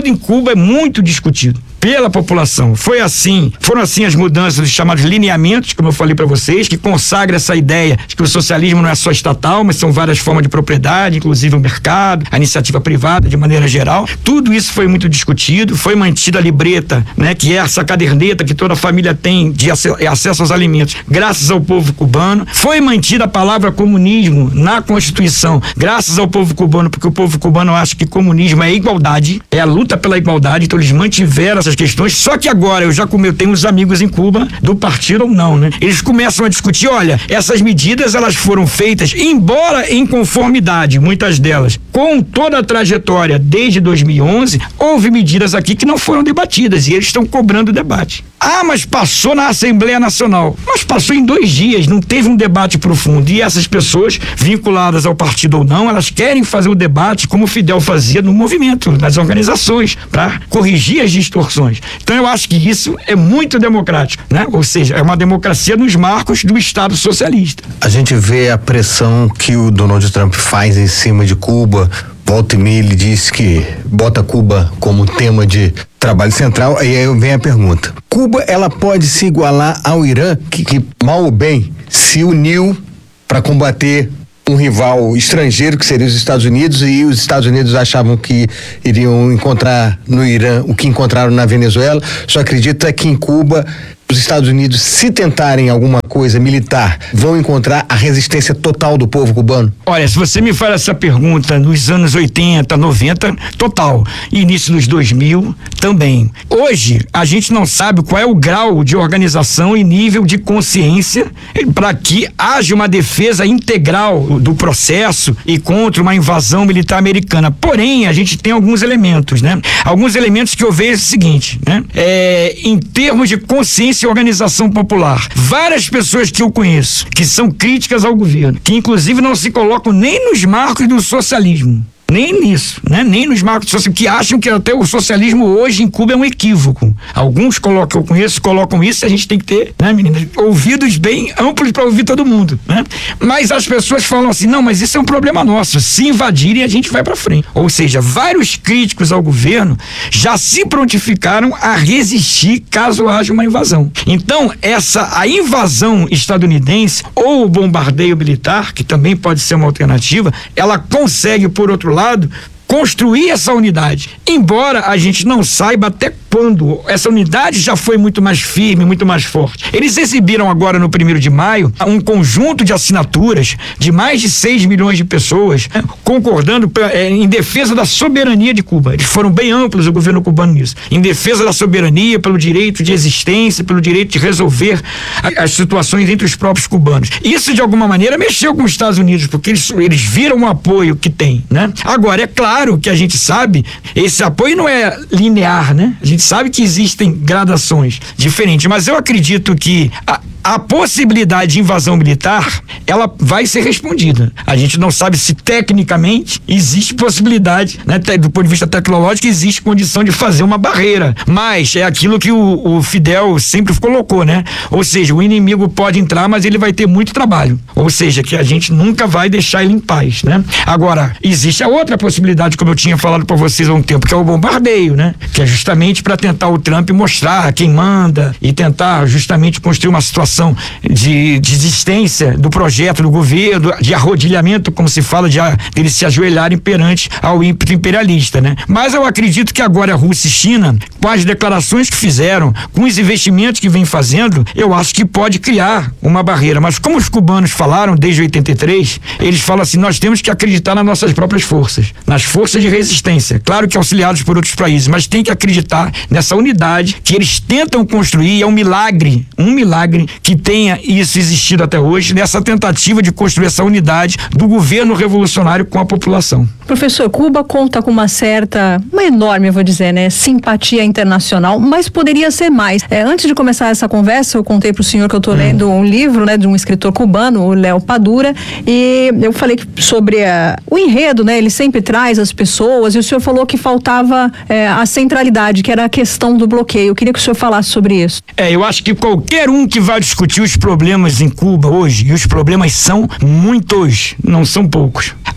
em Cuba é muito discutido pela população. Foi assim, foram assim as mudanças dos chamados lineamentos, como eu falei para vocês, que consagra essa ideia de que o socialismo não é só estatal, mas são várias formas de propriedade, inclusive o mercado, a iniciativa privada de maneira geral. Tudo isso foi muito discutido, foi mantida a libreta, né, que é essa caderneta que toda família tem de acesso aos alimentos, graças ao povo cubano. Foi mantida a palavra comunismo na Constituição, graças ao povo cubano, porque o povo cubano acha que comunismo é igualdade, é a luta pela igualdade, então eles mantiveram essas questões. Só que agora eu já como eu tenho uns amigos em Cuba do partido ou não, né? Eles começam a discutir, olha, essas medidas elas foram feitas, embora em conformidade, muitas delas, com toda a trajetória desde dois mil e onze, houve medidas aqui que não foram debatidas e eles estão cobrando debate. Ah, mas passou na Assembleia Nacional. Mas passou em dois dias, não teve um debate profundo. E essas pessoas, vinculadas ao partido ou não, elas querem fazer o debate como o Fidel fazia no movimento, nas organizações, para corrigir as distorções. Então eu acho que isso é muito democrático, né? Ou seja, é uma democracia nos marcos do Estado socialista. A gente vê a pressão que o Donald Trump faz em cima de Cuba. Volta e meia ele disse que bota Cuba como tema de trabalho central, e aí vem a pergunta. Cuba, ela pode se igualar ao Irã, que, que mal ou bem se uniu para combater um rival estrangeiro, que seria os Estados Unidos, e os Estados Unidos achavam que iriam encontrar no Irã o que encontraram na Venezuela. Só acredita que em Cuba os Estados Unidos, se tentarem alguma coisa militar, vão encontrar a resistência total do povo cubano? Olha, se você me faz essa pergunta nos anos oitenta, noventa, total. Início dos dois mil, também. Hoje, a gente não sabe qual é o grau de organização e nível de consciência para que haja uma defesa integral do processo e contra uma invasão militar americana. Porém, a gente tem alguns elementos, né? Alguns elementos que eu vejo é o seguinte, né? É, em termos de consciência e organização popular, várias pessoas que eu conheço, que são críticas ao governo, que inclusive não se colocam nem nos marcos do socialismo, nem nisso, né? Nem nos marcos socialismo, que acham que até o socialismo hoje em Cuba é um equívoco. Alguns colocam, eu conheço, colocam isso, e a gente tem que ter, né, meninas, ouvidos bem amplos para ouvir todo mundo, né? Mas as pessoas falam assim, não, mas isso é um problema nosso, se invadirem a gente vai para frente. Ou seja, vários críticos ao governo já se prontificaram a resistir caso haja uma invasão. Então, essa, a invasão estadunidense ou o bombardeio militar, que também pode ser uma alternativa, ela consegue, por outro lado, lado, construir essa unidade, embora a gente não saiba até quando. Essa unidade já foi muito mais firme, muito mais forte. Eles exibiram agora no primeiro de maio um conjunto de assinaturas de mais de seis milhões de pessoas, né, concordando é, em defesa da soberania de Cuba. Eles foram bem amplos, o governo cubano, nisso. Em defesa da soberania, pelo direito de existência, pelo direito de resolver a, as situações entre os próprios cubanos. Isso, de alguma maneira, mexeu com os Estados Unidos, porque eles, eles viram o apoio que tem, né? Agora, é claro que a gente sabe, esse apoio não é linear, né? A gente sabe que existem gradações diferentes, mas eu acredito que a, a possibilidade de invasão militar, ela vai ser respondida. A gente não sabe se tecnicamente existe possibilidade, né, do ponto de vista tecnológico, existe condição de fazer uma barreira, mas é aquilo que o, o Fidel sempre colocou, né? Ou seja, o inimigo pode entrar, mas ele vai ter muito trabalho. Ou seja, que a gente nunca vai deixar ele em paz, né? Agora, existe a outra possibilidade, como eu tinha falado para vocês há um tempo, que é o bombardeio, né? Que é justamente para tentar o Trump mostrar quem manda e tentar justamente construir uma situação de, de existência do projeto do governo, de arrodilhamento, como se fala, de eles se ajoelharem perante ao ímpeto imperialista, né? Mas eu acredito que agora a Rússia e China, com as declarações que fizeram, com os investimentos que vem fazendo, eu acho que pode criar uma barreira. Mas como os cubanos falaram desde oitenta e três, eles falam assim, nós temos que acreditar nas nossas próprias forças, nas forças de resistência, claro que auxiliados por outros países, mas tem que acreditar nessa unidade que eles tentam construir. É um milagre, um milagre que tenha isso existido até hoje, nessa tentativa de construir essa unidade do governo revolucionário com a população. Professor, Cuba conta com uma certa, uma enorme, eu vou dizer, né, simpatia internacional, mas poderia ser mais. É, antes de começar essa conversa, eu contei para o senhor que eu estou hum. lendo um livro, né, de um escritor cubano, o Léo Padura, e eu falei sobre a, o enredo, né, ele sempre traz as pessoas, e o senhor falou que faltava é, a centralidade, que era a questão do bloqueio. Eu queria que o senhor falasse sobre isso. É, eu acho que qualquer um que vai discutir os problemas em Cuba hoje, e os problemas são muitos, não são poucos.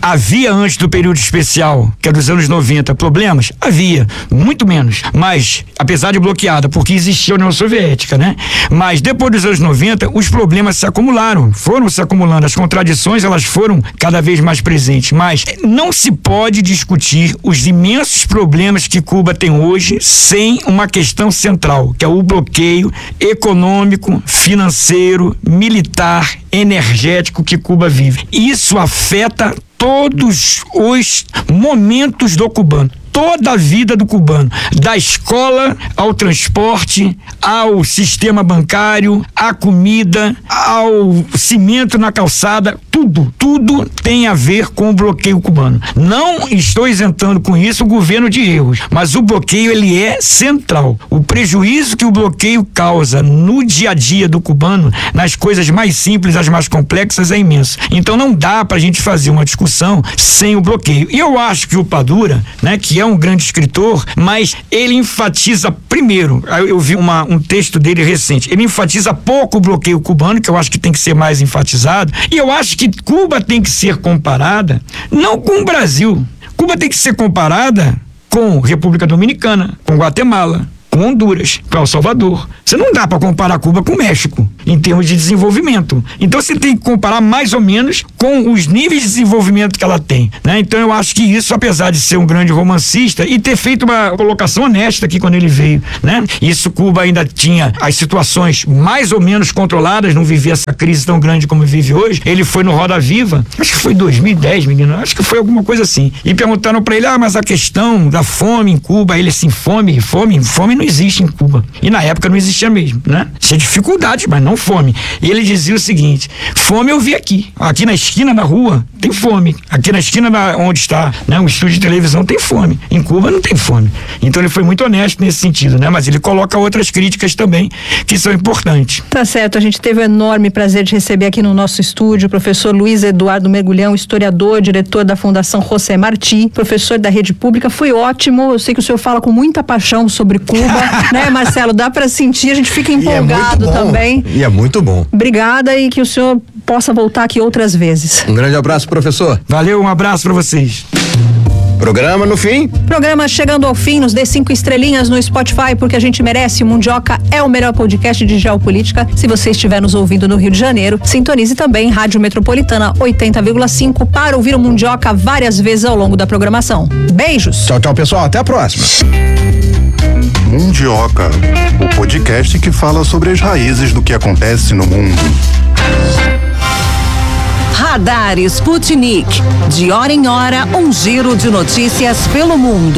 Havia antes do período especial, que é dos anos noventa, problemas? Havia, muito menos. Mas, apesar de bloqueada, porque existia a União Soviética, né? Mas depois dos anos noventa, os problemas se acumularam, foram se acumulando. As contradições, elas foram cada vez mais presentes. Mas não se pode discutir os imensos problemas que Cuba tem hoje sem uma questão central, que é o bloqueio econômico, financeiro, militar, energético que Cuba vive. Isso afeta todos os momentos do cubano, toda a vida do cubano, da escola ao transporte, ao sistema bancário, à comida, ao cimento na calçada, tudo, tudo tem a ver com o bloqueio cubano. Não estou isentando com isso o governo de erros, mas o bloqueio, ele é central. O prejuízo que o bloqueio causa no dia a dia do cubano, nas coisas mais simples, as mais complexas, é imenso. Então não dá pra gente fazer uma discussão sem o bloqueio. E eu acho que o Padura, né, que é um grande escritor, mas ele enfatiza primeiro, eu vi uma, um texto dele recente, ele enfatiza pouco o bloqueio cubano, que eu acho que tem que ser mais enfatizado, e eu acho que Cuba tem que ser comparada não com o Brasil, Cuba tem que ser comparada com República Dominicana, com Guatemala, com Honduras, com El Salvador. Você não dá para comparar Cuba com o México em termos de desenvolvimento. Então você tem que comparar mais ou menos com os níveis de desenvolvimento que ela tem, né? Então eu acho que isso, apesar de ser um grande romancista e ter feito uma colocação honesta aqui quando ele veio, né? Isso, Cuba ainda tinha as situações mais ou menos controladas, não vivia essa crise tão grande como vive hoje. Ele foi no Roda Viva, acho que foi dois mil e dez, menino, acho que foi alguma coisa assim. E perguntaram para ele, ah, mas a questão da fome em Cuba, ele assim, fome, fome, fome não existe em Cuba. E na época não existia mesmo, né? Tinha dificuldade, mas não fome. E ele dizia o seguinte, fome eu vi aqui. Aqui na esquina da rua tem fome. Aqui na esquina da, onde está, né, um estúdio de televisão tem fome. Em Cuba não tem fome. Então ele foi muito honesto nesse sentido, né? Mas ele coloca outras críticas também que são importantes. Tá certo. A gente teve o enorme prazer de receber aqui no nosso estúdio o professor Luiz Eduardo Mergulhão, historiador, diretor da Fundação José Martí, professor da rede pública. Foi ótimo. Eu sei que o senhor fala com muita paixão sobre Cuba, né, Marcelo? Dá para sentir, a gente fica empolgado e é também. E é muito bom. Obrigada e que o senhor possa voltar aqui outras vezes. Um grande abraço, professor. Valeu, um abraço para vocês. Programa no fim. Programa chegando ao fim, nos dê cinco estrelinhas no Spotify, porque a gente merece. O Mundioca é o melhor podcast de geopolítica. Se você estiver nos ouvindo no Rio de Janeiro, sintonize também Rádio Metropolitana oitenta vírgula cinco para ouvir o Mundioca várias vezes ao longo da programação. Beijos. Tchau, tchau, pessoal. Até a próxima. Mundioca, o podcast que fala sobre as raízes do que acontece no mundo. Radar Sputnik. De hora em hora, um giro de notícias pelo mundo.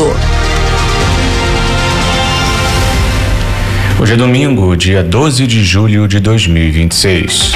Hoje é domingo, dia doze de julho de dois mil e vinte e seis.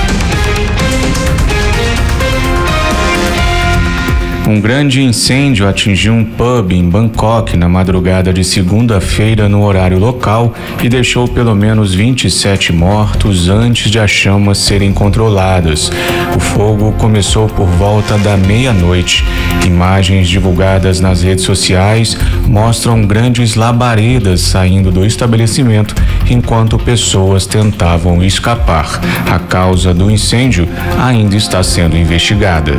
Um grande incêndio atingiu um pub em Bangkok na madrugada de segunda-feira no horário local e deixou pelo menos vinte e sete mortos antes de as chamas serem controladas. O fogo começou por volta da meia-noite. Imagens divulgadas nas redes sociais mostram grandes labaredas saindo do estabelecimento enquanto pessoas tentavam escapar. A causa do incêndio ainda está sendo investigada.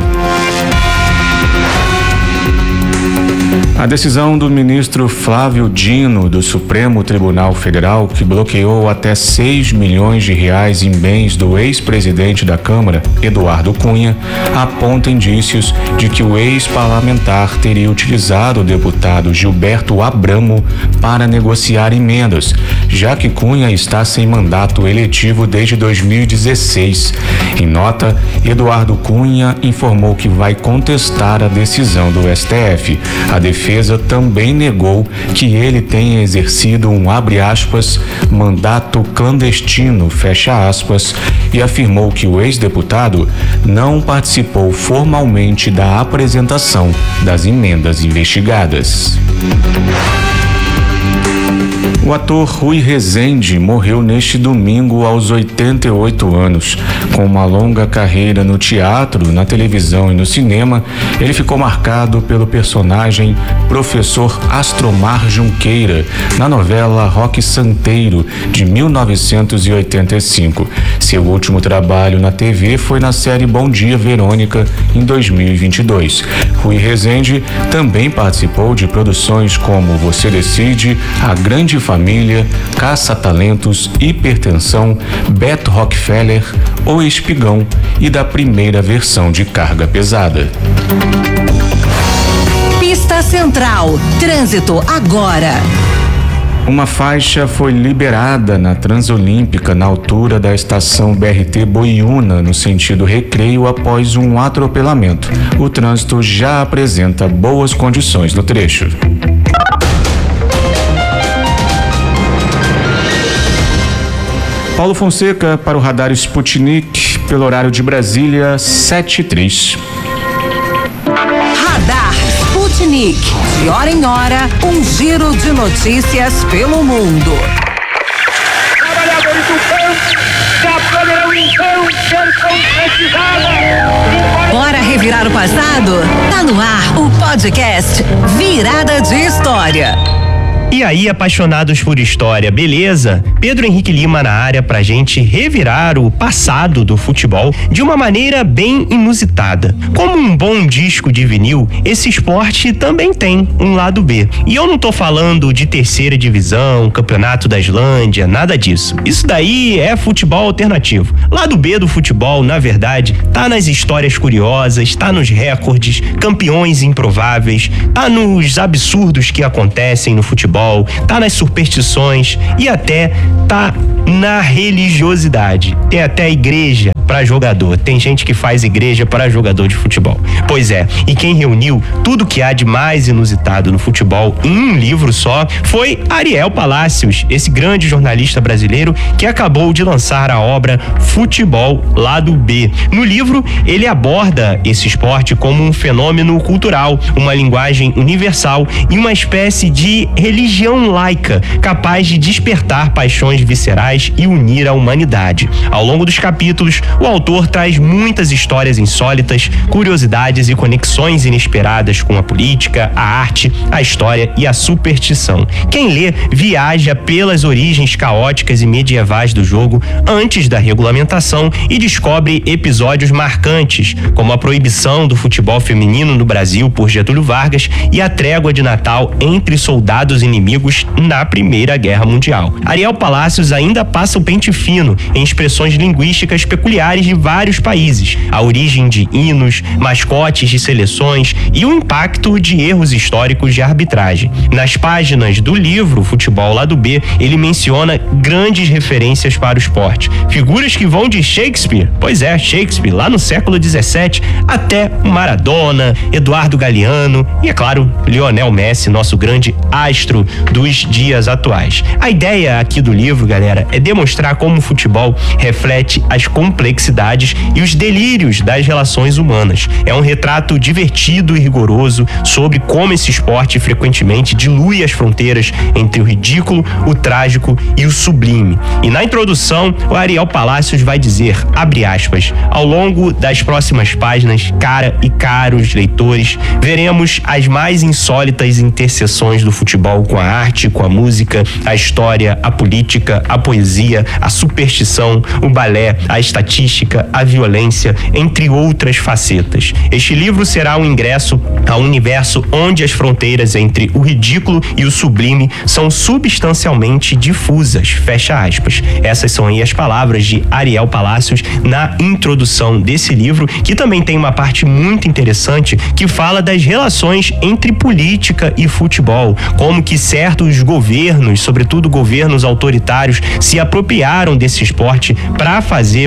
A decisão do ministro Flávio Dino do Supremo Tribunal Federal, que bloqueou até seis milhões de reais em bens do ex-presidente da Câmara, Eduardo Cunha, aponta indícios de que o ex-parlamentar teria utilizado o deputado Gilberto Abramo para negociar emendas, já que Cunha está sem mandato eletivo desde dois mil e dezesseis. Em nota, Eduardo Cunha informou que vai contestar a decisão do S T F. A defesa também negou que ele tenha exercido um, abre aspas, mandato clandestino, fecha aspas, e afirmou que o ex-deputado não participou formalmente da apresentação das emendas investigadas. O ator Rui Rezende morreu neste domingo aos oitenta e oito anos. Com uma longa carreira no teatro, na televisão e no cinema, ele ficou marcado pelo personagem Professor Astromar Junqueira, na novela Roque Santeiro, de mil novecentos e oitenta e cinco. Seu último trabalho na T V foi na série Bom Dia, Verônica, em dois mil e vinte e dois. Rui Rezende também participou de produções como Você Decide, A Grande Família, Caça-Talentos, Hipertensão, Beto Rockefeller, O Espigão e da primeira versão de Carga Pesada. Pista Central, trânsito agora. Uma faixa foi liberada na Transolímpica, na altura da estação B R T Boiúna, no sentido Recreio, após um atropelamento. O trânsito já apresenta boas condições no trecho. Paulo Fonseca para o Radar Sputnik, pelo horário de Brasília, sete e três. Radar Sputnik, de hora em hora, um giro de notícias pelo mundo. Trabalhadores do campo já poderão então ser concretizados. Bora revirar o passado? Tá no ar o podcast Virada de História. E aí, apaixonados por história, beleza? Pedro Henrique Lima na área pra gente revirar o passado do futebol de uma maneira bem inusitada. Como um bom disco de vinil, esse esporte também tem um lado B. E eu não tô falando de terceira divisão, campeonato da Islândia, nada disso. Isso daí é futebol alternativo. Lado B do futebol, na verdade, tá nas histórias curiosas, tá nos recordes, campeões improváveis, tá nos absurdos que acontecem no futebol, tá nas superstições e até tá na religiosidade. Tem até igreja para jogador. Tem gente que faz igreja para jogador de futebol. Pois é, e quem reuniu tudo que há de mais inusitado no futebol em um livro só foi Ariel Palacios, esse grande jornalista brasileiro que acabou de lançar a obra Futebol Lado B. No livro, ele aborda esse esporte como um fenômeno cultural, uma linguagem universal e uma espécie de religião laica, capaz de despertar paixões viscerais e unir a humanidade. Ao longo dos capítulos, o autor traz muitas histórias insólitas, curiosidades e conexões inesperadas com a política, a arte, a história e a superstição. Quem lê viaja pelas origens caóticas e medievais do jogo antes da regulamentação e descobre episódios marcantes, como a proibição do futebol feminino no Brasil por Getúlio Vargas e a trégua de Natal entre soldados inimigos na Primeira Guerra Mundial. Ariel Palacios ainda passa o pente fino em expressões linguísticas peculiares de vários países, a origem de hinos, mascotes de seleções e o impacto de erros históricos de arbitragem. Nas páginas do livro Futebol Lado B, ele menciona grandes referências para o esporte, figuras que vão de Shakespeare, pois é, Shakespeare, lá no século dezessete, até Maradona, Eduardo Galeano e, é claro, Lionel Messi, nosso grande astro dos dias atuais. A ideia aqui do livro, galera, é demonstrar como o futebol reflete as complexidades e os delírios das relações humanas. É um retrato divertido e rigoroso sobre como esse esporte frequentemente dilui as fronteiras entre o ridículo, o trágico e o sublime. E na introdução, o Ariel Palacios vai dizer, abre aspas, ao longo das próximas páginas, cara e caros leitores, veremos as mais insólitas interseções do futebol com a arte, com a música, a história, a política, a poesia, a superstição, o balé, a estatística, a violência, entre outras facetas. Este livro será um ingresso a um universo onde as fronteiras entre o ridículo e o sublime são substancialmente difusas, fecha aspas. Essas são aí as palavras de Ariel Palacios na introdução desse livro, que também tem uma parte muito interessante que fala das relações entre política e futebol, como que certos governos, sobretudo governos autoritários, se apropriaram desse esporte para fazer propaganda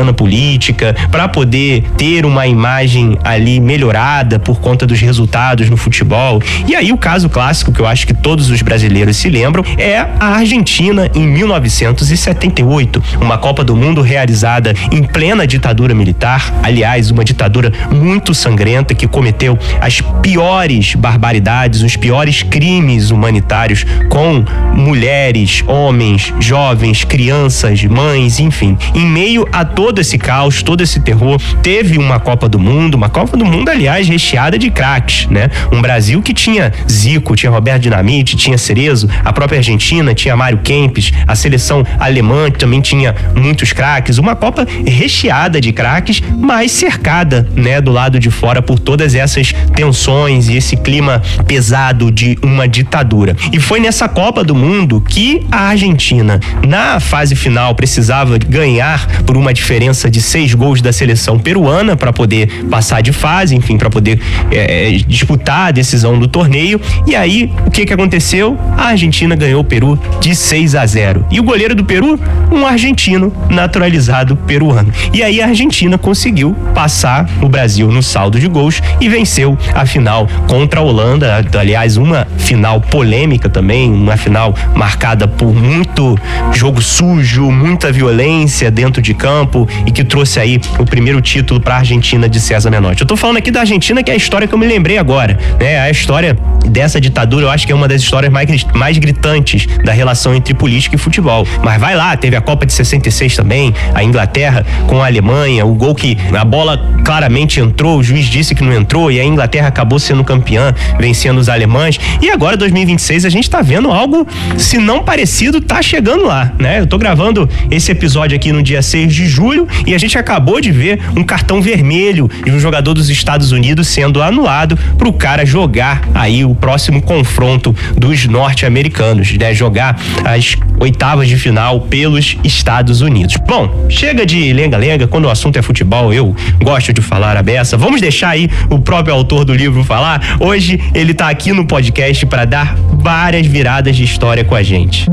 propaganda política, para poder ter uma imagem ali melhorada por conta dos resultados no futebol. E aí o caso clássico que eu acho que todos os brasileiros se lembram é a Argentina em mil novecentos e setenta e oito, uma Copa do Mundo realizada em plena ditadura militar, aliás, uma ditadura muito sangrenta que cometeu as piores barbaridades, os piores crimes humanitários com mulheres, homens, jovens, crianças, mães, enfim. Em meio a todo esse caos, todo esse terror, teve uma Copa do Mundo, uma Copa do Mundo, aliás, recheada de craques, né? Um Brasil que tinha Zico, tinha Roberto Dinamite, tinha Cerezo, a própria Argentina tinha Mário Kempes, a seleção alemã que também tinha muitos craques, uma Copa recheada de craques, mas cercada, né, do lado de fora por todas essas tensões e esse clima pesado de uma ditadura. E foi nessa Copa do Mundo que a Argentina, na fase final, precisava ganhar por uma diferença de seis gols da seleção peruana para poder passar de fase, enfim, para poder é, disputar a decisão do torneio. E aí, o que que aconteceu? A Argentina ganhou o Peru de seis a zero. E o goleiro do Peru, um argentino naturalizado peruano. E aí a Argentina conseguiu passar o Brasil no saldo de gols e venceu a final contra a Holanda. Aliás, uma final polêmica também, uma final marcada por muito jogo sujo, muita violência dentro de campo e que trouxe aí o primeiro título para a Argentina de César Menotti. Eu tô falando aqui da Argentina, que é a história que eu me lembrei agora, né? A história dessa ditadura, eu acho que é uma das histórias mais, mais gritantes da relação entre política e futebol. Mas vai lá, teve a Copa de sessenta e seis também, a Inglaterra com a Alemanha, o gol que a bola claramente entrou, o juiz disse que não entrou e a Inglaterra acabou sendo campeã, vencendo os alemães. E agora, dois mil e vinte e seis, a gente tá vendo algo, se não parecido, tá chegando lá, né? Eu tô gravando esse episódio aqui no dia seis de julho e a gente acabou de ver um cartão vermelho de um jogador dos Estados Unidos sendo anulado pro cara jogar aí o próximo confronto dos norte-americanos, né? Jogar as oitavas de final pelos Estados Unidos. Bom, chega de lenga-lenga, quando o assunto é futebol, eu gosto de falar a beça. Vamos deixar aí o próprio autor do livro falar. Hoje ele tá aqui no podcast para dar várias viradas de história com a gente.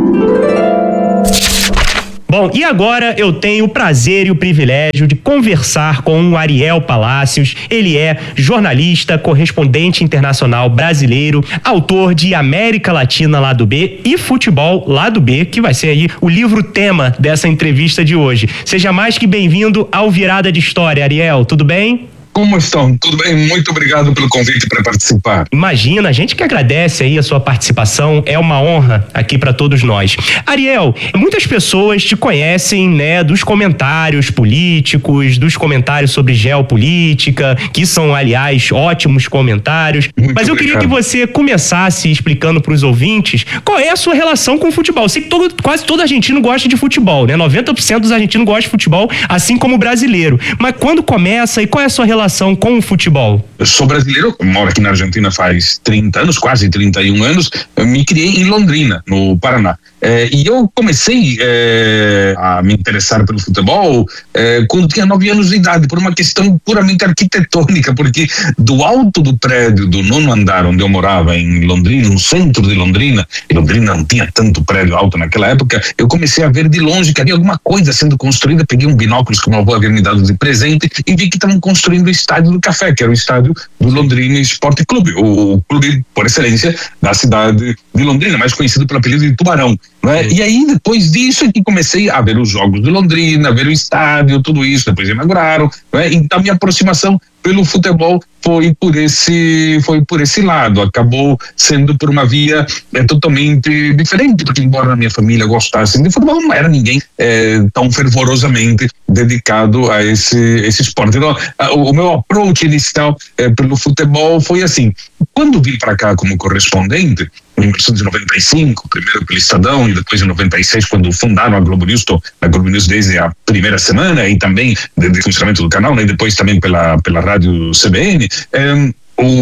Bom, e agora eu tenho o prazer e o privilégio de conversar com o Ariel Palacios. Ele é jornalista, correspondente internacional brasileiro, autor de América Latina Lado B e Futebol Lado B, que vai ser aí o livro tema dessa entrevista de hoje. Seja mais que bem-vindo ao Virada de História, Ariel, tudo bem? Como estão? Tudo bem? Muito obrigado pelo convite para participar. Imagina, a gente que agradece aí a sua participação, é uma honra aqui para todos nós. Ariel, muitas pessoas te conhecem, né, dos comentários políticos, dos comentários sobre geopolítica, que são, aliás, ótimos comentários. Muito Mas eu obrigado. Queria que você começasse explicando para os ouvintes qual é a sua relação com o futebol. Eu sei que todo, quase todo argentino gosta de futebol, né? noventa por cento dos argentinos gostam de futebol, assim como o brasileiro. Mas quando começa e qual é a sua relação com o futebol? Eu sou brasileiro, moro aqui na Argentina faz trinta anos, quase trinta e um anos. Eu me criei em Londrina, no Paraná. É, e eu comecei é, a me interessar pelo futebol é, quando tinha nove anos de idade, por uma questão puramente arquitetônica, porque do alto do prédio do nono andar onde eu morava em Londrina, no centro de Londrina, e Londrina não tinha tanto prédio alto naquela época, eu comecei a ver de longe que havia alguma coisa sendo construída. Peguei um binóculos que o meu avô havia me dado de presente e vi que estavam construindo o Estádio do Café, que era o estádio do Londrina Esporte Clube, o clube por excelência da cidade de Londrina, mais conhecido pelo apelido de Tubarão. Né? E aí, depois disso, é que comecei a ver os jogos de Londrina, a ver o estádio, tudo isso, depois inauguraram, né? Então a minha aproximação pelo futebol foi por esse foi por esse lado, acabou sendo por uma via é, totalmente diferente, porque embora na minha família gostasse de futebol, não era ninguém é, tão fervorosamente dedicado a esse esse esporte. Então, a, o, o meu approach inicial é, pelo futebol foi assim: quando vim para cá como correspondente em mil novecentos e noventa e cinco, primeiro pelo Estadão e depois em noventa e seis, quando fundaram a Globo News, tô na Globo News desde a primeira semana e também desde o funcionamento do canal, né, e depois também pela pela rádio C B N. É,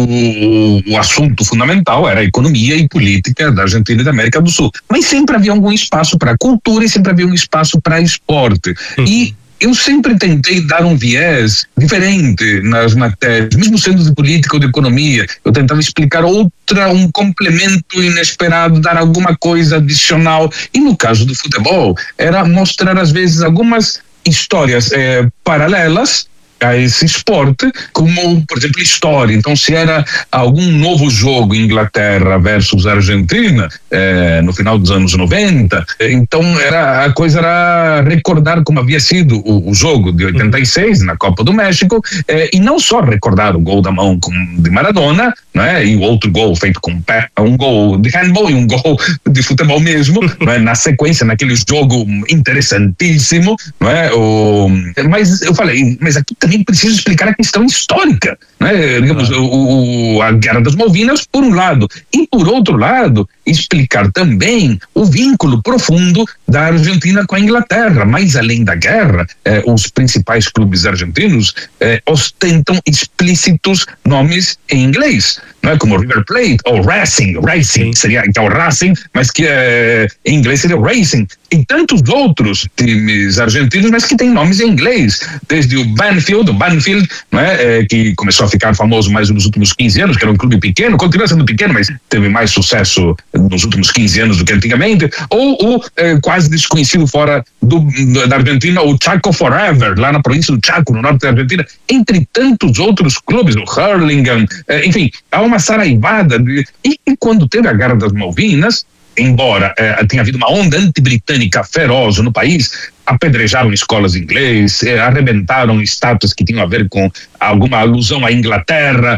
O, o assunto fundamental era a economia e política da Argentina e da América do Sul. Mas sempre havia algum espaço para cultura e sempre havia um espaço para esporte. Uhum. E eu sempre tentei dar um viés diferente nas matérias, mesmo sendo de política ou de economia. Eu tentava explicar outra, um complemento inesperado, dar alguma coisa adicional. E no caso do futebol, era mostrar às vezes algumas histórias eh, paralelas a esse esporte, como, por exemplo, história. Então, se era algum novo jogo, Inglaterra versus Argentina, eh, no final dos anos noventa, eh, então era, a coisa era recordar como havia sido o, o jogo de oitenta e seis, na Copa do México, eh, e não só recordar o gol da mão com, de Maradona, né, e o outro gol feito com pé, um gol de handball e um gol de futebol mesmo, né, na sequência, naquele jogo interessantíssimo, né, o, mas eu falei, mas aqui também preciso explicar a questão histórica, né? Digamos, ah. o, o, a Guerra das Malvinas, por um lado, e por outro lado, explicar também o vínculo profundo da Argentina com a Inglaterra. Mais além da guerra, eh, os principais clubes argentinos eh, ostentam explícitos nomes em inglês, não é? Como River Plate ou Racing, Racing seria então Racing, mas que eh, em inglês seria Racing, e tantos outros times argentinos, mas que têm nomes em inglês, desde o Banfield, o Banfield, não é? Eh, que começou a ficar famoso mais nos últimos quinze anos, que era um clube pequeno, continua sendo pequeno, mas teve mais sucesso nos últimos quinze anos do que antigamente, ou o eh, quase desconhecido fora do, da Argentina, o Chaco Forever, lá na província do Chaco, no norte da Argentina, entre tantos outros clubes, o Hurlingham, eh, enfim, há uma saraivada de, e, e quando teve a Guerra das Malvinas, embora eh, tenha havido uma onda anti-britânica feroz no país, apedrejaram escolas em inglês, eh, arrebentaram estátuas que tinham a ver com alguma alusão à Inglaterra,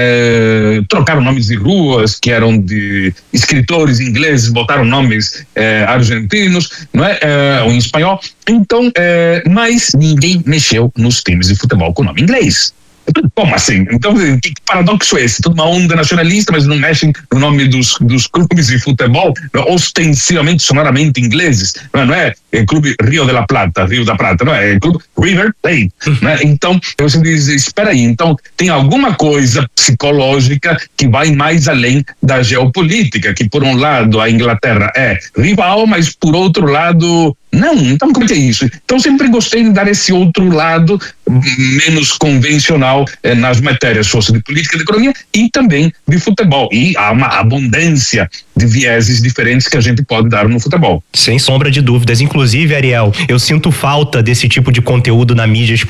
eh, trocaram nomes de ruas que eram de escritores ingleses, botaram nomes eh, argentinos, não é? Eh, ou em espanhol. Então, eh, mas ninguém mexeu nos times de futebol com nome inglês. Como assim? Então, que paradoxo é esse? Toda uma onda nacionalista, mas não mexem no nome dos, dos clubes de futebol ostensivamente, sonoramente ingleses, não é? É Clube Rio de la Plata, Rio da Prata, não é? É Clube River Plate, né? Então, você diz, espera aí, então tem alguma coisa psicológica que vai mais além da geopolítica, que por um lado a Inglaterra é rival, mas por outro lado não. Então como é que é isso? Então sempre gostei de dar esse outro lado menos convencional eh, nas matérias, fosse de política, de economia e também de futebol, e há uma abundância de vieses diferentes que a gente pode dar no futebol. Sem sombra de dúvidas. Inclusive, Ariel, eu sinto falta desse tipo de conteúdo na mídia esportiva